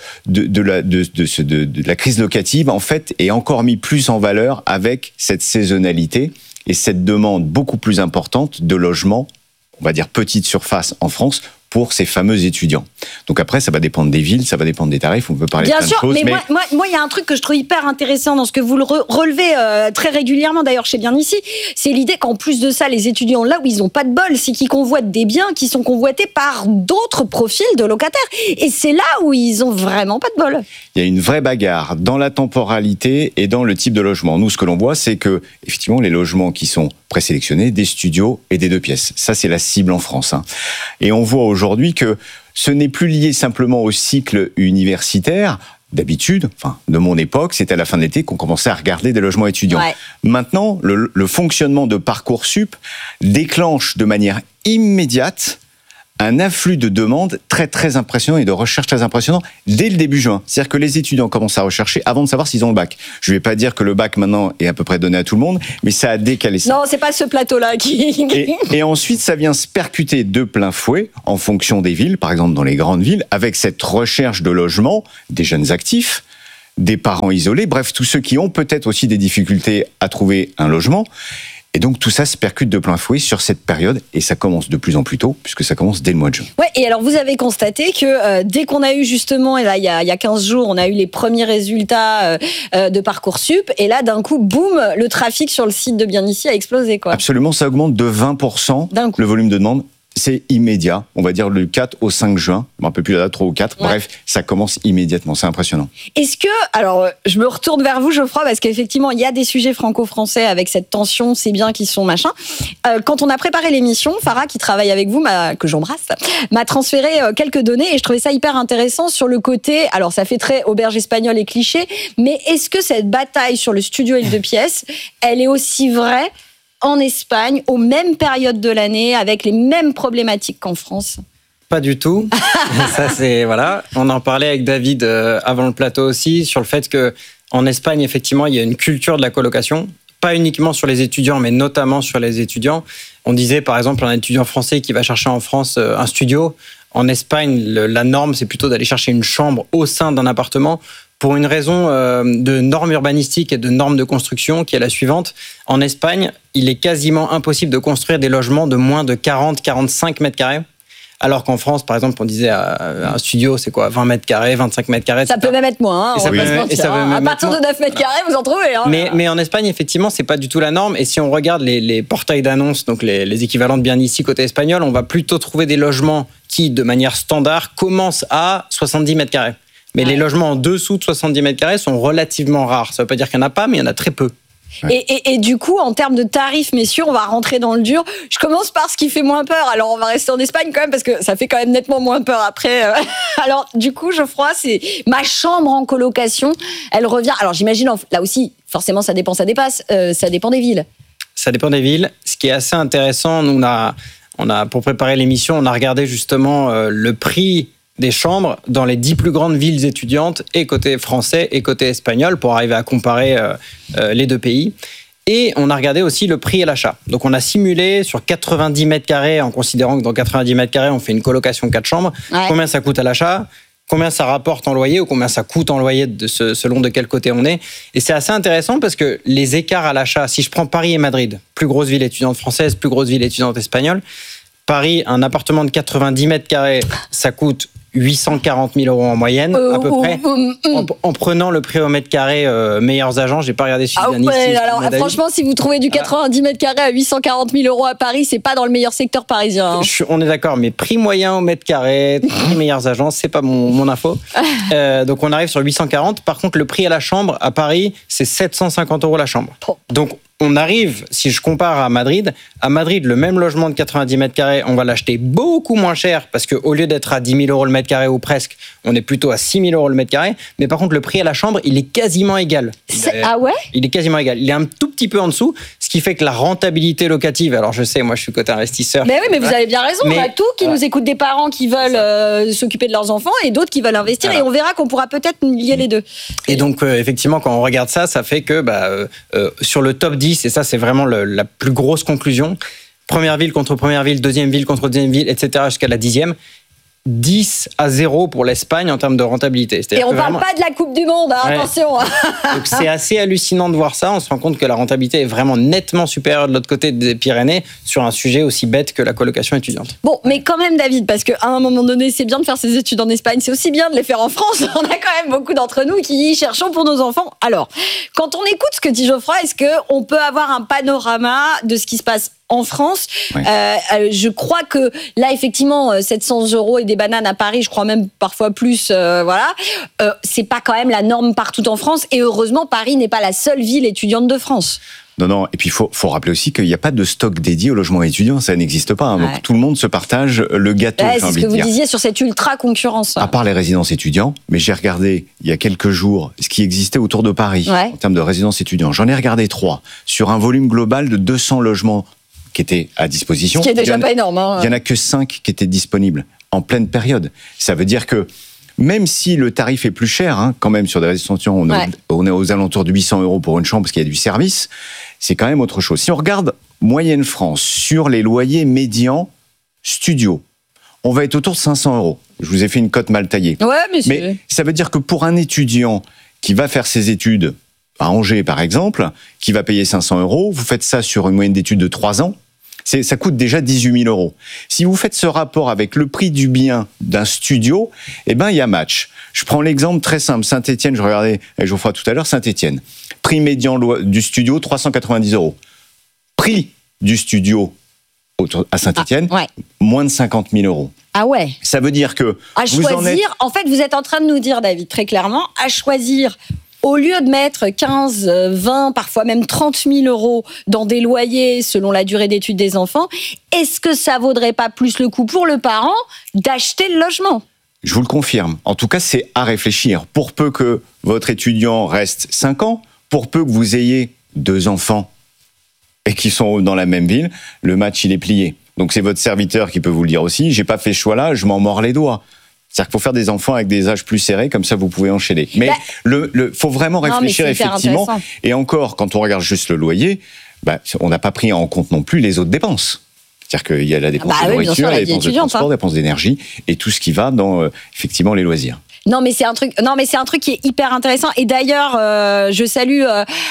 la crise locative, en fait, est encore mis plus en valeur avec cette saisonnalité et cette demande beaucoup plus importante de logements, on va dire petite surface en France, pour ces fameux étudiants. Donc après, ça va dépendre des villes, ça va dépendre des tarifs, on peut parler de plein de choses. Bien sûr, mais moi, il y a un truc que je trouve hyper intéressant dans ce que vous relevez très régulièrement, d'ailleurs chez Bien Ici, c'est l'idée qu'en plus de ça, les étudiants, là où ils n'ont pas de bol, c'est qu'ils convoitent des biens qui sont convoités par d'autres profils de locataires. Et c'est là où ils ont vraiment pas de bol. Il y a une vraie bagarre dans la temporalité et dans le type de logement. Nous, ce que l'on voit, c'est que, effectivement, les logements qui sont présélectionnés, des studios et des 2 pièces. Ça, c'est la cible en France. Et on voit aujourd'hui que ce n'est plus lié simplement au cycle universitaire. D'habitude, de mon époque, c'était à la fin de l'été qu'on commençait à regarder des logements étudiants. Ouais. Maintenant, le fonctionnement de Parcoursup déclenche de manière immédiate un afflux de demandes très très impressionnant et de recherches très impressionnant dès le début juin. C'est-à-dire que les étudiants commencent à rechercher avant de savoir s'ils ont le bac. Je ne vais pas dire que le bac maintenant est à peu près donné à tout le monde, mais ça a décalé ça. Non, c'est pas ce plateau-là qui... Et ensuite, ça vient se percuter de plein fouet en fonction des villes, par exemple dans les grandes villes, avec cette recherche de logement des jeunes actifs, des parents isolés, bref, tous ceux qui ont peut-être aussi des difficultés à trouver un logement. Et donc tout ça se percute de plein fouet sur cette période et ça commence de plus en plus tôt puisque ça commence dès le mois de juin. Ouais, et alors vous avez constaté que dès qu'on a eu justement, et là il y a 15 jours, on a eu les premiers résultats de Parcoursup et là d'un coup, boum, le trafic sur le site de Bien Ici a explosé, quoi. Absolument, ça augmente de 20% le volume de demande. C'est immédiat, on va dire le 4 au 5 juin, je ne me rappelle plus la date, 3 ou 4, bref, ça commence immédiatement, c'est impressionnant. Est-ce que, alors je me retourne vers vous Geoffroy, parce qu'effectivement il y a des sujets franco-français avec cette tension, c'est bien qu'ils sont machin. Quand on a préparé l'émission, Farah qui travaille avec vous, que j'embrasse, m'a transféré quelques données et je trouvais ça hyper intéressant sur le côté, alors ça fait très auberge espagnole et cliché, mais est-ce que cette bataille sur le studio et le 2 pièces, elle est aussi vraie en Espagne, aux mêmes périodes de l'année, avec les mêmes problématiques qu'en France? Pas du tout. Ça, c'est, voilà. On en parlait avec David avant le plateau aussi, sur le fait qu'en Espagne, effectivement, il y a une culture de la colocation. Pas uniquement sur les étudiants, mais notamment sur les étudiants. On disait, par exemple, un étudiant français qui va chercher en France un studio. En Espagne, la norme, c'est plutôt d'aller chercher une chambre au sein d'un appartement, pour une raison de normes urbanistiques et de normes de construction qui est la suivante. En Espagne, il est quasiment impossible de construire des logements de moins de 40-45 mètres carrés. Alors qu'en France, par exemple, on disait un studio, c'est quoi, 20 mètres carrés, 25 mètres carrés, etc. Ça peut même être moins, à partir de 9 mètres carrés, vous en trouvez. Mais en Espagne, effectivement, c'est pas du tout la norme. Et si on regarde les portails d'annonces, donc les équivalents de Bien Ici côté espagnol, on va plutôt trouver des logements qui, de manière standard, commencent à 70 mètres carrés. Mais les logements en dessous de 70 mètres carrés sont relativement rares. Ça ne veut pas dire qu'il n'y en a pas, mais il y en a très peu. Ouais. Et du coup, en termes de tarifs, messieurs, on va rentrer dans le dur. Je commence par ce qui fait moins peur. Alors, on va rester en Espagne quand même, parce que ça fait quand même nettement moins peur après. Alors, du coup, Geoffroy, c'est ma chambre en colocation. Elle revient. Alors, j'imagine, là aussi, forcément, ça dépend des villes. Ça dépend des villes. Ce qui est assez intéressant, nous, on a pour préparer l'émission, on a regardé justement le prix des chambres dans les 10 plus grandes villes étudiantes, et côté français et côté espagnol, pour arriver à comparer les deux pays. Et on a regardé aussi le prix à l'achat. Donc on a simulé sur 90 mètres carrés, en considérant que dans 90 mètres carrés, on fait une colocation 4 chambres, combien ça coûte à l'achat, combien ça rapporte en loyer, ou combien ça coûte en loyer selon de quel côté on est. Et c'est assez intéressant parce que les écarts à l'achat, si je prends Paris et Madrid, plus grosse ville étudiante française, plus grosse ville étudiante espagnole, Paris, un appartement de 90 mètres carrés, ça coûte 840 000 euros en moyenne, à peu près, en prenant le prix au mètre carré meilleurs agents. J'ai pas regardé si alors, franchement, si vous trouvez du 90 mètres carrés à 840 000 euros à Paris, c'est pas dans le meilleur secteur parisien. On est d'accord, mais prix moyen au mètre carré, prix meilleurs agents, c'est pas mon info. Donc on arrive sur 840. Par contre, le prix à la chambre à Paris, c'est 750 euros la chambre. Donc on arrive, si je compare à Madrid, le même logement de 90 mètres carrés, on va l'acheter beaucoup moins cher parce qu'au lieu d'être à 10 000 euros le mètre carré ou presque, on est plutôt à 6 000 euros le mètre carré. Mais par contre, le prix à la chambre, il est quasiment égal. Ah ouais ? Il est quasiment égal. Il est un tout petit peu en dessous, ce qui fait que la rentabilité locative, alors je sais, moi je suis côté investisseur. Mais oui, mais vous avez bien raison. On a tout qui nous écoute, des parents qui veulent s'occuper de leurs enfants et d'autres qui veulent investir. Et on verra qu'on pourra peut-être lier les deux. Et donc, effectivement, quand on regarde ça, ça fait que sur le top 10, et ça c'est vraiment la plus grosse conclusion, première ville contre première ville, deuxième ville contre deuxième ville, etc. jusqu'à la 10e, 10 à 0 pour l'Espagne en termes de rentabilité. Et on ne parle pas de la Coupe du Monde, hein, attention. Donc c'est assez hallucinant de voir ça. On se rend compte que la rentabilité est vraiment nettement supérieure de l'autre côté des Pyrénées sur un sujet aussi bête que la colocation étudiante. Bon, mais quand même, David, parce qu'à un moment donné, c'est bien de faire ses études en Espagne, c'est aussi bien de les faire en France. On a quand même beaucoup d'entre nous qui y cherchons pour nos enfants. Alors, quand on écoute ce que dit Geoffroy, est-ce qu'on peut avoir un panorama de ce qui se passe en France? Je crois que là, effectivement, 700 € et des bananes à Paris, je crois même parfois plus, c'est pas quand même la norme partout en France. Et heureusement, Paris n'est pas la seule ville étudiante de France. Non. Et puis, il faut rappeler aussi qu'il n'y a pas de stock dédié au logement étudiant. Ça n'existe pas. Hein. Donc, tout le monde se partage le gâteau. C'est ce que vous disiez sur cette ultra-concurrence. À part les résidences étudiants, mais j'ai regardé il y a quelques jours ce qui existait autour de Paris en termes de résidences étudiants. J'en ai regardé 3 sur un volume global de 200 logements qui étaient à disposition. Ce qui est déjà pas énorme. Il n'y en a que 5 qui étaient disponibles en pleine période. Ça veut dire que même si le tarif est plus cher, quand même sur des résidences étudiantes, on est aux alentours de 800 € pour une chambre parce qu'il y a du service, c'est quand même autre chose. Si on regarde moyenne France sur les loyers médians studio, on va être autour de 500 €. Je vous ai fait une cote mal taillée. Mais ça veut dire que pour un étudiant qui va faire ses études à Angers, par exemple, qui va payer 500 €, vous faites ça sur une moyenne d'études de 3 ans, ça coûte déjà 18 000 €. Si vous faites ce rapport avec le prix du bien d'un studio, il y a match. Je prends l'exemple très simple. Saint-Étienne, je regardais avec Geoffroy tout à l'heure, Saint-Étienne. Prix médian du studio, 390 €. Prix du studio à Saint-Étienne, moins de 50 000 €. Ah ouais. Ça veut dire que en fait, vous êtes en train de nous dire, David, très clairement, à choisir. Au lieu de mettre 15, 20, parfois même 30 000 € dans des loyers selon la durée d'études des enfants, est-ce que ça vaudrait pas plus le coup pour le parent d'acheter le logement ? Je vous le confirme. En tout cas, c'est à réfléchir. Pour peu que votre étudiant reste 5 ans, pour peu que vous ayez 2 enfants et qui sont dans la même ville, le match, il est plié. Donc c'est votre serviteur qui peut vous le dire aussi. J'ai pas fait ce choix-là, je m'en mords les doigts. C'est-à-dire qu'il faut faire des enfants avec des âges plus serrés, comme ça vous pouvez enchaîner. Mais faut vraiment réfléchir effectivement. Et encore, quand on regarde juste le loyer, on n'a pas pris en compte non plus les autres dépenses. C'est-à-dire qu'il y a la dépense de nourriture, la dépense de transport, la dépense d'énergie et tout ce qui va dans effectivement les loisirs. Non mais c'est un truc qui est hyper intéressant. Et d'ailleurs, je salue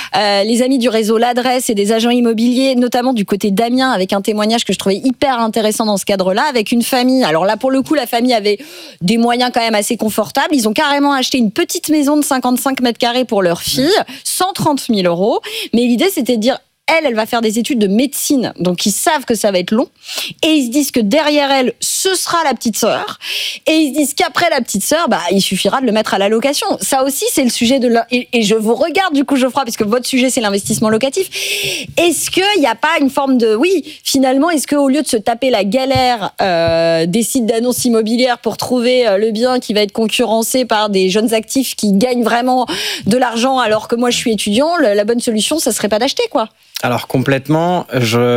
les amis du réseau L'Adresse et des agents immobiliers, notamment du côté d'Amiens, avec un témoignage que je trouvais hyper intéressant dans ce cadre-là, avec une famille. Alors là, pour le coup, la famille avait des moyens quand même assez confortables. Ils ont carrément acheté une petite maison de 55 mètres carrés pour leur fille, 130 000 €. Mais l'idée, c'était de dire, elle va faire des études de médecine, donc ils savent que ça va être long, et ils se disent que derrière elle, ce sera la petite sœur, et ils se disent qu'après la petite sœur, il suffira de le mettre à la location. Ça aussi, c'est le sujet de et je vous regarde du coup, Geoffroy, parce que votre sujet, c'est l'investissement locatif. Est-ce qu'il n'y a pas une forme de, finalement, est-ce qu'au lieu de se taper la galère des sites d'annonces immobilières pour trouver le bien qui va être concurrencé par des jeunes actifs qui gagnent vraiment de l'argent, alors que moi je suis étudiant, la bonne solution, ça serait pas d'acheter, quoi? Alors complètement,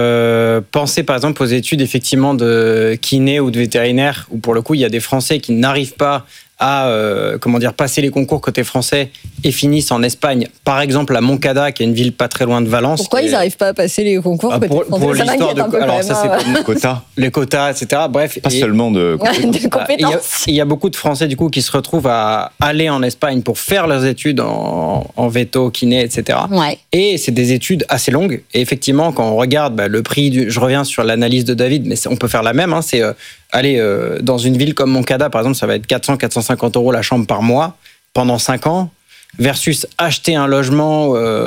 je pensais par exemple aux études effectivement de kiné ou de vétérinaire, où pour le coup il y a des Français qui n'arrivent pas à passer les concours côté français et finissent en Espagne, par exemple à Moncada, qui est une ville pas très loin de Valence. Pourquoi ils n'arrivent pas à passer les concours côté français? Pour ça l'histoire de alors ça c'est quotas, les quotas, etc. Bref, pas seulement de compétences. Il y a beaucoup de Français du coup qui se retrouvent à aller en Espagne pour faire leurs études en véto, kiné, etc. Et c'est des études assez longues. Et effectivement, quand on regarde le prix je reviens sur l'analyse de David, mais on peut faire la même. C'est aller dans une ville comme Moncada, par exemple, ça va être 400-450 € la chambre par mois pendant 5 ans, versus acheter un logement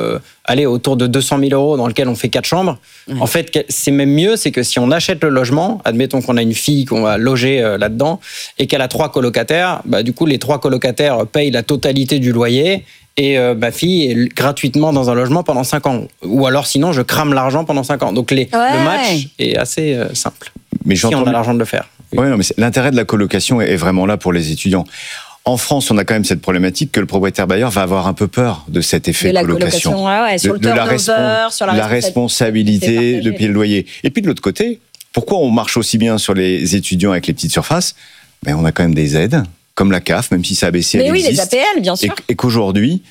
autour de 200 000 € dans lequel on fait 4 chambres. En fait, c'est même mieux, c'est que si on achète le logement, admettons qu'on a une fille qu'on va loger là-dedans, et qu'elle a 3 colocataires, du coup, les 3 colocataires payent la totalité du loyer, et ma fille est gratuitement dans un logement pendant 5 ans. Ou alors, sinon, je crame l'argent pendant 5 ans. Donc, le match est assez simple. Mais si on a l'argent de le faire. Oui, mais l'intérêt de la colocation est vraiment là pour les étudiants. En France, on a quand même cette problématique que le propriétaire bailleur va avoir un peu peur de cet effet de colocation. Sur le turnover, sur la responsabilité de payer le loyer. Et puis de l'autre côté, pourquoi on marche aussi bien sur les étudiants avec les petites surfaces ? On a quand même des aides, comme la CAF, même si ça a baissé, elle existe. Les APL, bien sûr. Et qu'aujourd'hui,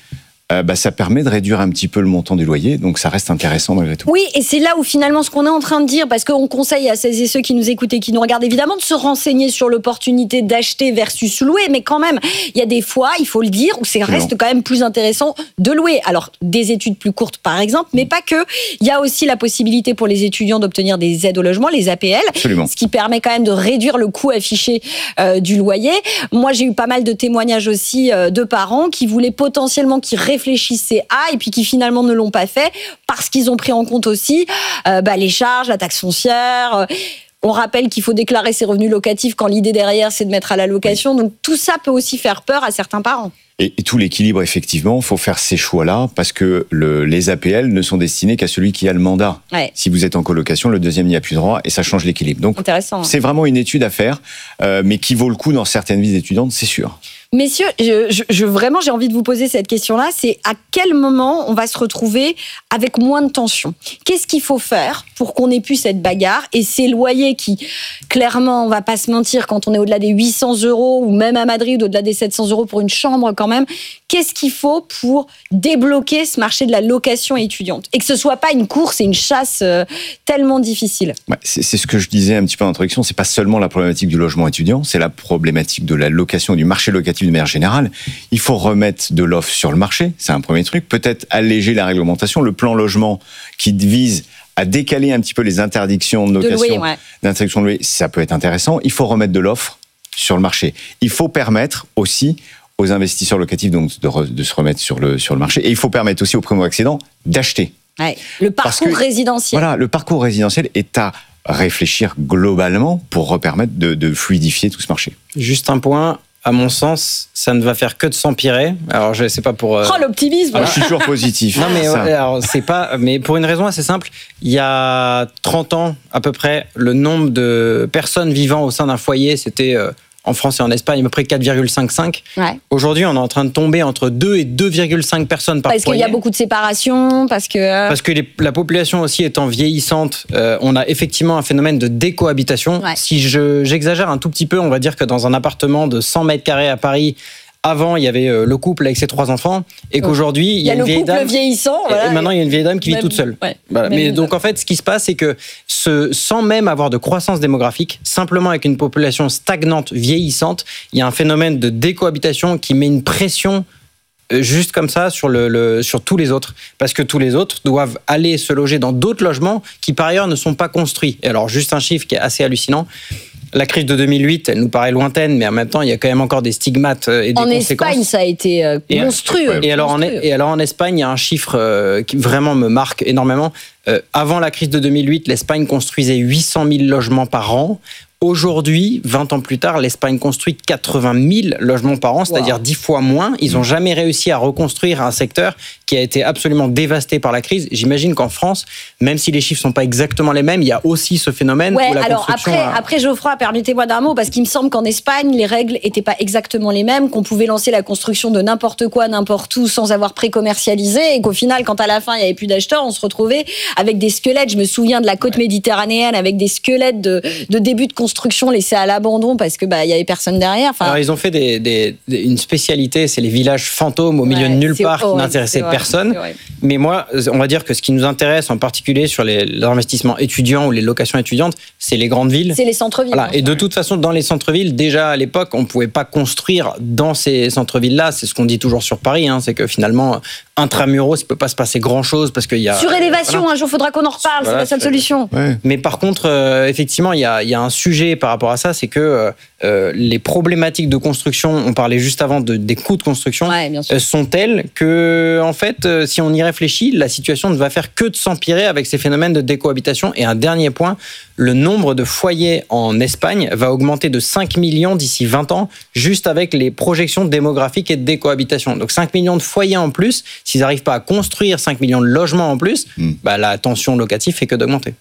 ça permet de réduire un petit peu le montant du loyer, donc ça reste intéressant malgré tout. Oui, et c'est là où finalement ce qu'on est en train de dire, parce qu'on conseille à celles et ceux qui nous écoutent et qui nous regardent évidemment de se renseigner sur l'opportunité d'acheter versus louer, mais quand même, il y a des fois, il faut le dire, où ça reste quand même plus intéressant de louer. Alors, des études plus courtes par exemple, mais pas que. Il y a aussi la possibilité pour les étudiants d'obtenir des aides au logement, les APL, Absolument. Ce qui permet quand même de réduire le coût affiché du loyer. Moi, j'ai eu pas mal de témoignages aussi de parents qui voulaient potentiellement, qui réfléchissaient et puis qui finalement ne l'ont pas fait parce qu'ils ont pris en compte aussi les charges, la taxe foncière. On rappelle qu'il faut déclarer ses revenus locatifs quand l'idée derrière c'est de mettre à la location. Donc tout ça peut aussi faire peur à certains parents. Et tout l'équilibre, effectivement, il faut faire ces choix-là parce que les APL ne sont destinés qu'à celui qui a le mandat. Ouais. Si vous êtes en colocation, le deuxième n'y a plus droit et ça change l'équilibre. Donc c'est vraiment une étude à faire, mais qui vaut le coup dans certaines vies étudiantes, c'est sûr. Messieurs, vraiment, j'ai envie de vous poser cette question-là. C'est à quel moment on va se retrouver avec moins de tension ? Qu'est-ce qu'il faut faire pour qu'on ait plus cette bagarre ? Et ces loyers qui, clairement, on va pas se mentir, quand on est au-delà des 800 € ou même à Madrid, au-delà des 700 € pour une chambre quand même, qu'est-ce qu'il faut pour débloquer ce marché de la location étudiante ? Et que ce soit pas une course et une chasse tellement difficile. C'est ce que je disais un petit peu en introduction. C'est pas seulement la problématique du logement étudiant, c'est la problématique de la location, du marché locatif de manière générale. Il faut remettre de l'offre sur le marché, c'est un premier truc. Peut-être alléger la réglementation, le plan logement qui vise à décaler un petit peu les interdictions de location, d'interdiction de louer, ça peut être intéressant. Il faut remettre de l'offre sur le marché. Il faut permettre aussi aux investisseurs locatifs donc de se remettre sur le marché. Et il faut permettre aussi aux primo-accédants d'acheter. Ouais. Le parcours résidentiel. Voilà, le parcours résidentiel est à réfléchir globalement pour permettre de fluidifier tout ce marché. Juste un point. À mon sens, ça ne va faire que de s'empirer. Alors, je sais pas pour. Oh, l'optimisme. Je suis toujours positif. Non, mais alors c'est pas. Mais pour une raison assez simple. Il y a 30 ans à peu près, le nombre de personnes vivant au sein d'un foyer, c'était en France et en Espagne à peu près 4,55. Ouais. Aujourd'hui, on est en train de tomber entre 2 et 2,5 personnes par foyer. Parce qu'il y a beaucoup de séparations, parce que la population aussi étant vieillissante, on a effectivement un phénomène de décohabitation. Ouais. Si j'exagère un tout petit peu, on va dire que dans un appartement de 100 mètres carrés à Paris, avant, il y avait le couple avec ses 3 enfants, et qu'aujourd'hui, il y a une vieille dame. Le couple vieillissant. Voilà, et maintenant, il y a une vieille dame qui vit toute seule. Ouais, voilà. Mais donc, en fait, ce qui se passe, c'est que sans même avoir de croissance démographique, simplement avec une population stagnante, vieillissante, il y a un phénomène de décohabitation qui met une pression juste comme ça sur tous les autres. Parce que tous les autres doivent aller se loger dans d'autres logements qui, par ailleurs, ne sont pas construits. Et alors, juste un chiffre qui est assez hallucinant. La crise de 2008, elle nous paraît lointaine, mais en même temps, il y a quand même encore des stigmates et des conséquences. En Espagne, ça a été monstrueux. Et alors en Espagne, il y a un chiffre qui vraiment me marque énormément. Avant la crise de 2008, l'Espagne construisait 800 000 logements par an. Aujourd'hui, 20 ans plus tard, l'Espagne construit 80 000 logements par an, c'est-à-dire 10 fois moins. Ils n'ont jamais réussi à reconstruire un secteur qui a été absolument dévasté par la crise. J'imagine qu'en France, même si les chiffres ne sont pas exactement les mêmes, il y a aussi ce phénomène où la alors construction... après Geoffroy, permettez-moi d'un mot, parce qu'il me semble qu'en Espagne, les règles n'étaient pas exactement les mêmes, qu'on pouvait lancer la construction de n'importe quoi, n'importe où, sans avoir pré-commercialisé, et qu'au final, quand à la fin, il n'y avait plus d'acheteurs, on se retrouvait avec des squelettes. Je me souviens de la côte méditerranéenne, avec des squelettes de début de construction laissés à l'abandon parce que il y avait personne derrière. Alors ils ont fait une spécialité, c'est les villages fantômes au milieu de nulle part qui n'intéressaient personne. Mais moi, on va dire que ce qui nous intéresse en particulier sur les investissements étudiants ou les locations étudiantes, c'est les grandes villes. C'est les centres-villes. Voilà. Et de toute façon, dans les centres-villes, déjà à l'époque, on ne pouvait pas construire dans ces centres-villes-là. C'est ce qu'on dit toujours sur Paris, c'est que finalement, intramuros, il ne peut pas se passer grand-chose parce qu'il y a... Surélévation, un jour, il faudra qu'on en reparle, c'est la seule solution. Ouais. Mais par contre, effectivement, il y a un sujet par rapport à ça, c'est que les problématiques de construction, on parlait juste avant des coûts de construction, sont tels que, en fait, si on y réfléchit, la situation ne va faire que de s'empirer avec ces phénomènes de décohabitation. Et un dernier point, le nombre de foyers en Espagne va augmenter de 5 millions d'ici 20 ans, juste avec les projections démographiques et de décohabitation. Donc 5 millions de foyers en plus, s'ils n'arrivent pas à construire 5 millions de logements en plus, la tension locative fait que d'augmenter.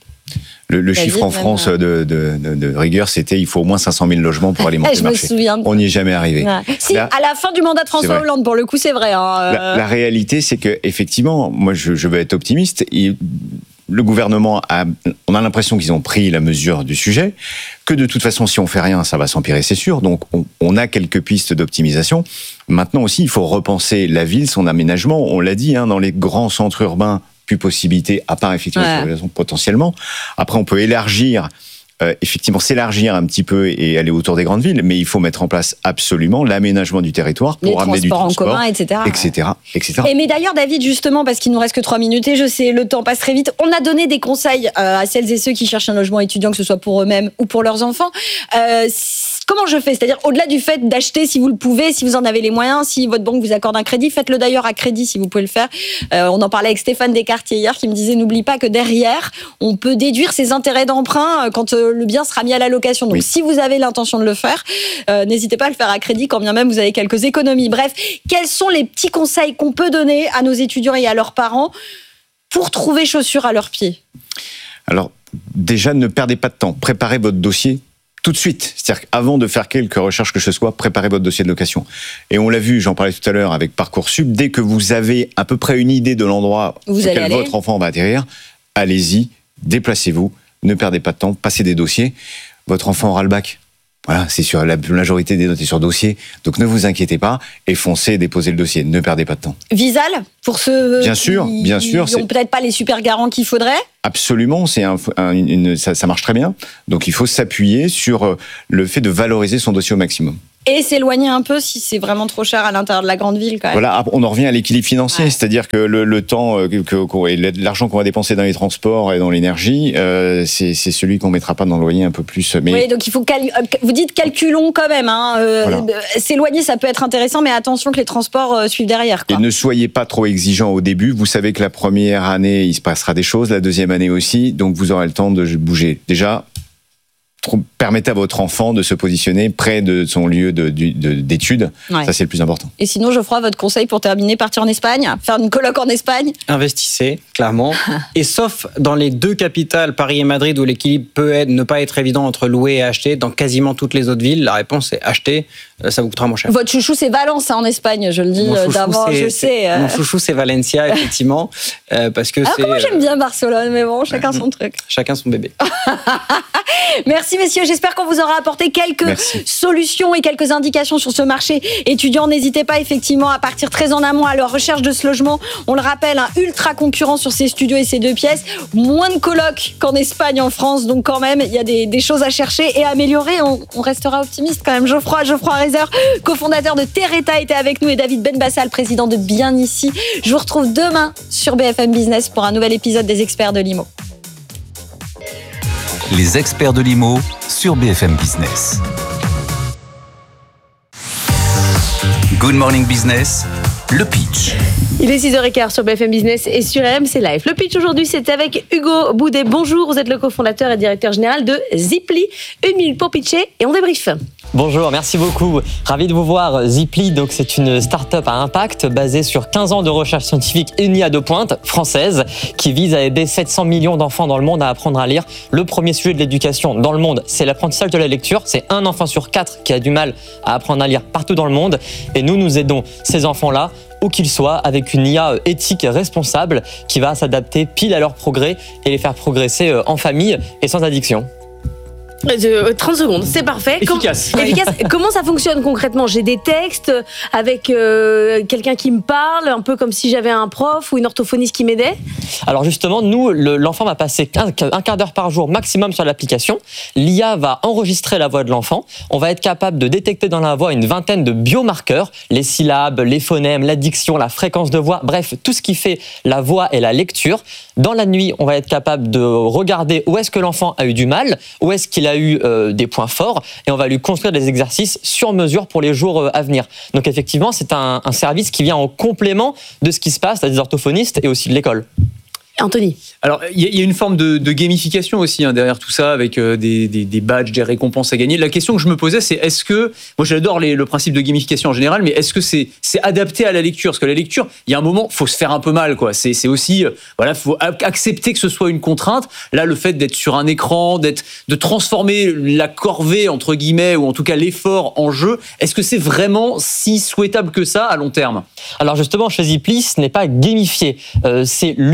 Le chiffre en France de rigueur, c'était il faut au moins 500 000 logements pour alimenter le marché. On n'y est jamais arrivé. Ouais. Si, à la fin du mandat de François Hollande, pour le coup, c'est vrai. La réalité, c'est que effectivement, moi, je veux être optimiste. le gouvernement on a l'impression qu'ils ont pris la mesure du sujet, que de toute façon, si on fait rien, ça va s'empirer, c'est sûr. Donc, on a quelques pistes d'optimisation. Maintenant aussi, il faut repenser la ville, son aménagement. On l'a dit, dans les grands centres urbains, plus possibilité, à part effectivement potentiellement. Après, on peut élargir. Effectivement, s'élargir un petit peu et aller autour des grandes villes, mais il faut mettre en place absolument l'aménagement du territoire pour amener du transport en commun, etc. Et mais d'ailleurs, David, justement, parce qu'il nous reste que 3 minutes et je sais, le temps passe très vite, on a donné des conseils à celles et ceux qui cherchent un logement étudiant, que ce soit pour eux-mêmes ou pour leurs enfants. Comment je fais ? C'est-à-dire, au-delà du fait d'acheter si vous le pouvez, si vous en avez les moyens, si votre banque vous accorde un crédit, faites-le d'ailleurs à crédit si vous pouvez le faire. On en parlait avec Stéphane Descartier hier qui me disait, n'oublie pas que derrière, on peut déduire ses intérêts d'emprunt quand le bien sera mis à la location. Donc, si vous avez l'intention de le faire, n'hésitez pas à le faire à crédit, quand bien même vous avez quelques économies. Bref, quels sont les petits conseils qu'on peut donner à nos étudiants et à leurs parents pour trouver chaussures à leurs pieds ? Alors, déjà, ne perdez pas de temps. Préparez votre dossier tout de suite. C'est-à-dire qu'avant de faire quelques recherches que ce soit, préparez votre dossier de location. Et on l'a vu, j'en parlais tout à l'heure avec Parcoursup, dès que vous avez à peu près une idée de l'endroit auquel votre enfant va atterrir, allez-y, déplacez-vous, ne perdez pas de temps, passez des dossiers. Votre enfant aura le bac. Voilà, c'est sur la majorité des notes est sur dossier. Donc ne vous inquiétez pas et foncez déposez le dossier. Ne perdez pas de temps. Visal, pour ceux qui n'ont peut-être pas les super garants qu'il faudrait. Absolument, ça marche très bien. Donc il faut s'appuyer sur le fait de valoriser son dossier au maximum. Et s'éloigner un peu si c'est vraiment trop cher à l'intérieur de la grande ville, quand même. Voilà, on en revient à l'équilibre financier, c'est-à-dire que le temps et l'argent qu'on va dépenser dans les transports et dans l'énergie, c'est celui qu'on mettra pas dans le loyer un peu plus. Mais... Oui, donc il faut vous dites calculons quand même. Voilà. S'éloigner, ça peut être intéressant, mais attention que les transports suivent derrière. Et ne soyez pas trop exigeants au début. Vous savez que la première année, il se passera des choses, la deuxième année aussi, donc vous aurez le temps de bouger. Déjà, permettez à votre enfant de se positionner près de son lieu d'études. Ouais. Ça, c'est le plus important. Et sinon, Geoffroy, votre conseil pour terminer, partir en Espagne, faire une coloc en Espagne ? Investissez, clairement. Et sauf dans les 2 capitales, Paris et Madrid, où l'équilibre peut ne pas être évident entre louer et acheter, dans quasiment toutes les autres villes, la réponse est acheter, ça vous coûtera moins cher. Votre chouchou, c'est Valence, en Espagne, je le dis d'abord, je sais. Mon chouchou, c'est Valencia, effectivement. Parce que moi, j'aime bien Barcelone, mais bon, chacun son truc. Chacun son bébé. Merci messieurs, j'espère qu'on vous aura apporté quelques solutions et quelques indications sur ce marché étudiant. N'hésitez pas effectivement à partir très en amont à la recherche de ce logement. On le rappelle, ultra concurrent sur ces studios et ces 2 pièces. Moins de colocs qu'en Espagne, en France, donc quand même, il y a des choses à chercher et à améliorer. On restera optimiste quand même. Geoffroy Reiser, cofondateur de Terreta, était avec nous et David Benbassal, président de Bien Ici. Je vous retrouve demain sur BFM Business pour un nouvel épisode des Experts de l'IMO. Les Experts de l'IMO sur BFM Business. Good Morning Business, le pitch. Il est 6h15 sur BFM Business et sur RMC Live. Le pitch aujourd'hui, c'est avec Hugo Boudet. Bonjour, vous êtes le cofondateur et directeur général de Ziply. 1 minute pour pitcher et on débriefe. Bonjour, merci beaucoup. Ravi de vous voir. Ziply, donc, c'est une start-up à impact basée sur 15 ans de recherche scientifique et une IA de pointe française qui vise à aider 700 millions d'enfants dans le monde à apprendre à lire. Le premier sujet de l'éducation dans le monde, c'est l'apprentissage de la lecture. C'est 1 enfant sur 4 qui a du mal à apprendre à lire partout dans le monde. Et nous aidons ces enfants-là, où qu'ils soient, avec une IA éthique et responsable qui va s'adapter pile à leur progrès et les faire progresser en famille et sans addiction. 30 secondes, c'est parfait. Efficace. Comment ça fonctionne concrètement ? J'ai des textes avec quelqu'un qui me parle, un peu comme si j'avais un prof ou une orthophoniste qui m'aidait ? Alors justement, nous, l'enfant va passer un quart d'heure par jour maximum sur l'application. L'IA va enregistrer la voix de l'enfant. On va être capable de détecter dans la voix une vingtaine de biomarqueurs, les syllabes, les phonèmes, la diction, la fréquence de voix, bref, tout ce qui fait la voix et la lecture. Dans la nuit, on va être capable de regarder où est-ce que l'enfant a eu du mal, où est-ce qu'il a eu des points forts, et on va lui construire des exercices sur mesure pour les jours à venir. Donc effectivement, c'est un service qui vient en complément de ce qui se passe à des orthophonistes et aussi de l'école. Anthony. Alors, il y a une forme de gamification aussi derrière tout ça, avec des badges, des récompenses à gagner. La question que je me posais, c'est est-ce que... Moi, j'adore le principe de gamification en général, mais est-ce que c'est adapté à la lecture ? Parce que la lecture, il y a un moment, il faut se faire un peu mal, quoi. C'est aussi... Voilà, faut accepter que ce soit une contrainte. Là, le fait d'être sur un écran, de transformer la corvée, entre guillemets, ou en tout cas l'effort en jeu, est-ce que c'est vraiment si souhaitable que ça à long terme ? Alors justement, chez Ziply, ce n'est pas gamifié, c'est ludique.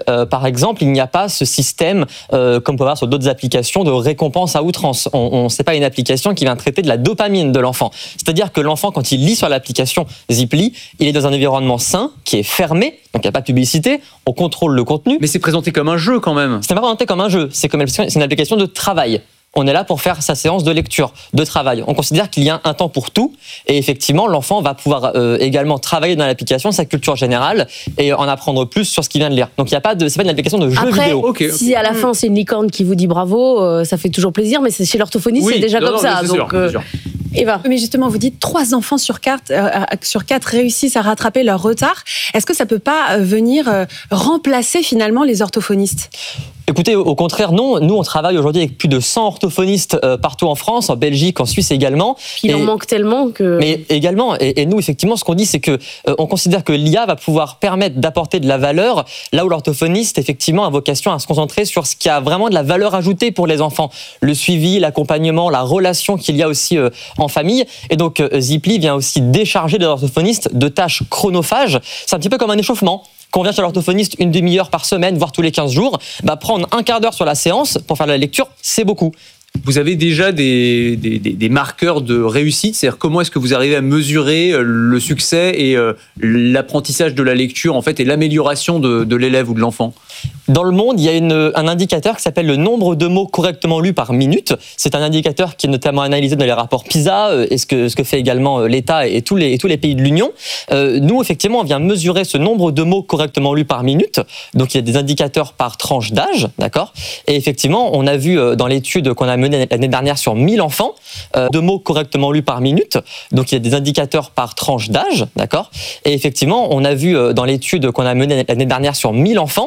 par exemple, il n'y a pas ce système, comme on peut voir sur d'autres applications, de récompense à outrance. C'est pas une application qui vient traiter de la dopamine de l'enfant. C'est-à-dire que l'enfant, quand il lit sur l'application Ziply, il est dans un environnement sain, qui est fermé, donc il n'y a pas de publicité, on contrôle le contenu. Mais c'est présenté comme un jeu quand même. C'est pas présenté comme un jeu, c'est une application de travail. On est là pour faire sa séance de lecture, de travail. On considère qu'il y a un temps pour tout. Et effectivement, l'enfant va pouvoir également travailler dans l'application, sa culture générale, et en apprendre plus sur ce qu'il vient de lire. Donc, c'est pas une application de jeu vidéo. Si à la fin, c'est une licorne qui vous dit bravo, ça fait toujours plaisir, mais c'est chez l'orthophoniste, c'est déjà comme ça. Donc, Eva. Mais justement, vous dites 3 enfants sur 4 réussissent à rattraper leur retard. Est-ce que ça peut pas venir remplacer finalement les orthophonistes ? Écoutez, au contraire, non. Nous, on travaille aujourd'hui avec plus de 100 orthophonistes partout en France, en Belgique, en Suisse également. Il en manque tellement que... Mais également, et nous, effectivement, ce qu'on dit, c'est que on considère que l'IA va pouvoir permettre d'apporter de la valeur, là où l'orthophoniste, effectivement, a vocation à se concentrer sur ce qui a vraiment de la valeur ajoutée pour les enfants. Le suivi, l'accompagnement, la relation qu'il y a aussi en famille. Et donc, Ziply vient aussi décharger les orthophonistes de tâches chronophages. C'est un petit peu comme un échauffement. Quand on vient chez l'orthophoniste une demi-heure par semaine, voire tous les 15 jours, prendre un quart d'heure sur la séance pour faire la lecture, c'est beaucoup. Vous avez déjà des marqueurs de réussite, c'est-à-dire comment est-ce que vous arrivez à mesurer le succès et l'apprentissage de la lecture en fait, et l'amélioration de l'élève ou de l'enfant ? Dans le monde, il y a un indicateur qui s'appelle le nombre de mots correctement lus par minute. C'est un indicateur qui est notamment analysé dans les rapports PISA et ce que fait également l'État et tous les pays de l'Union. Nous, effectivement, on vient mesurer ce nombre de mots correctement lus par minute. Donc, il y a des indicateurs par tranche d'âge, d'accord ? Et effectivement, on a vu dans l'étude qu'on a menée l'année dernière sur 1000 enfants, de mots correctement lus par minute. Donc, il y a des indicateurs par tranche d'âge, d'accord ? Et effectivement, on a vu dans l'étude qu'on a menée l'année dernière sur 1000 enfants,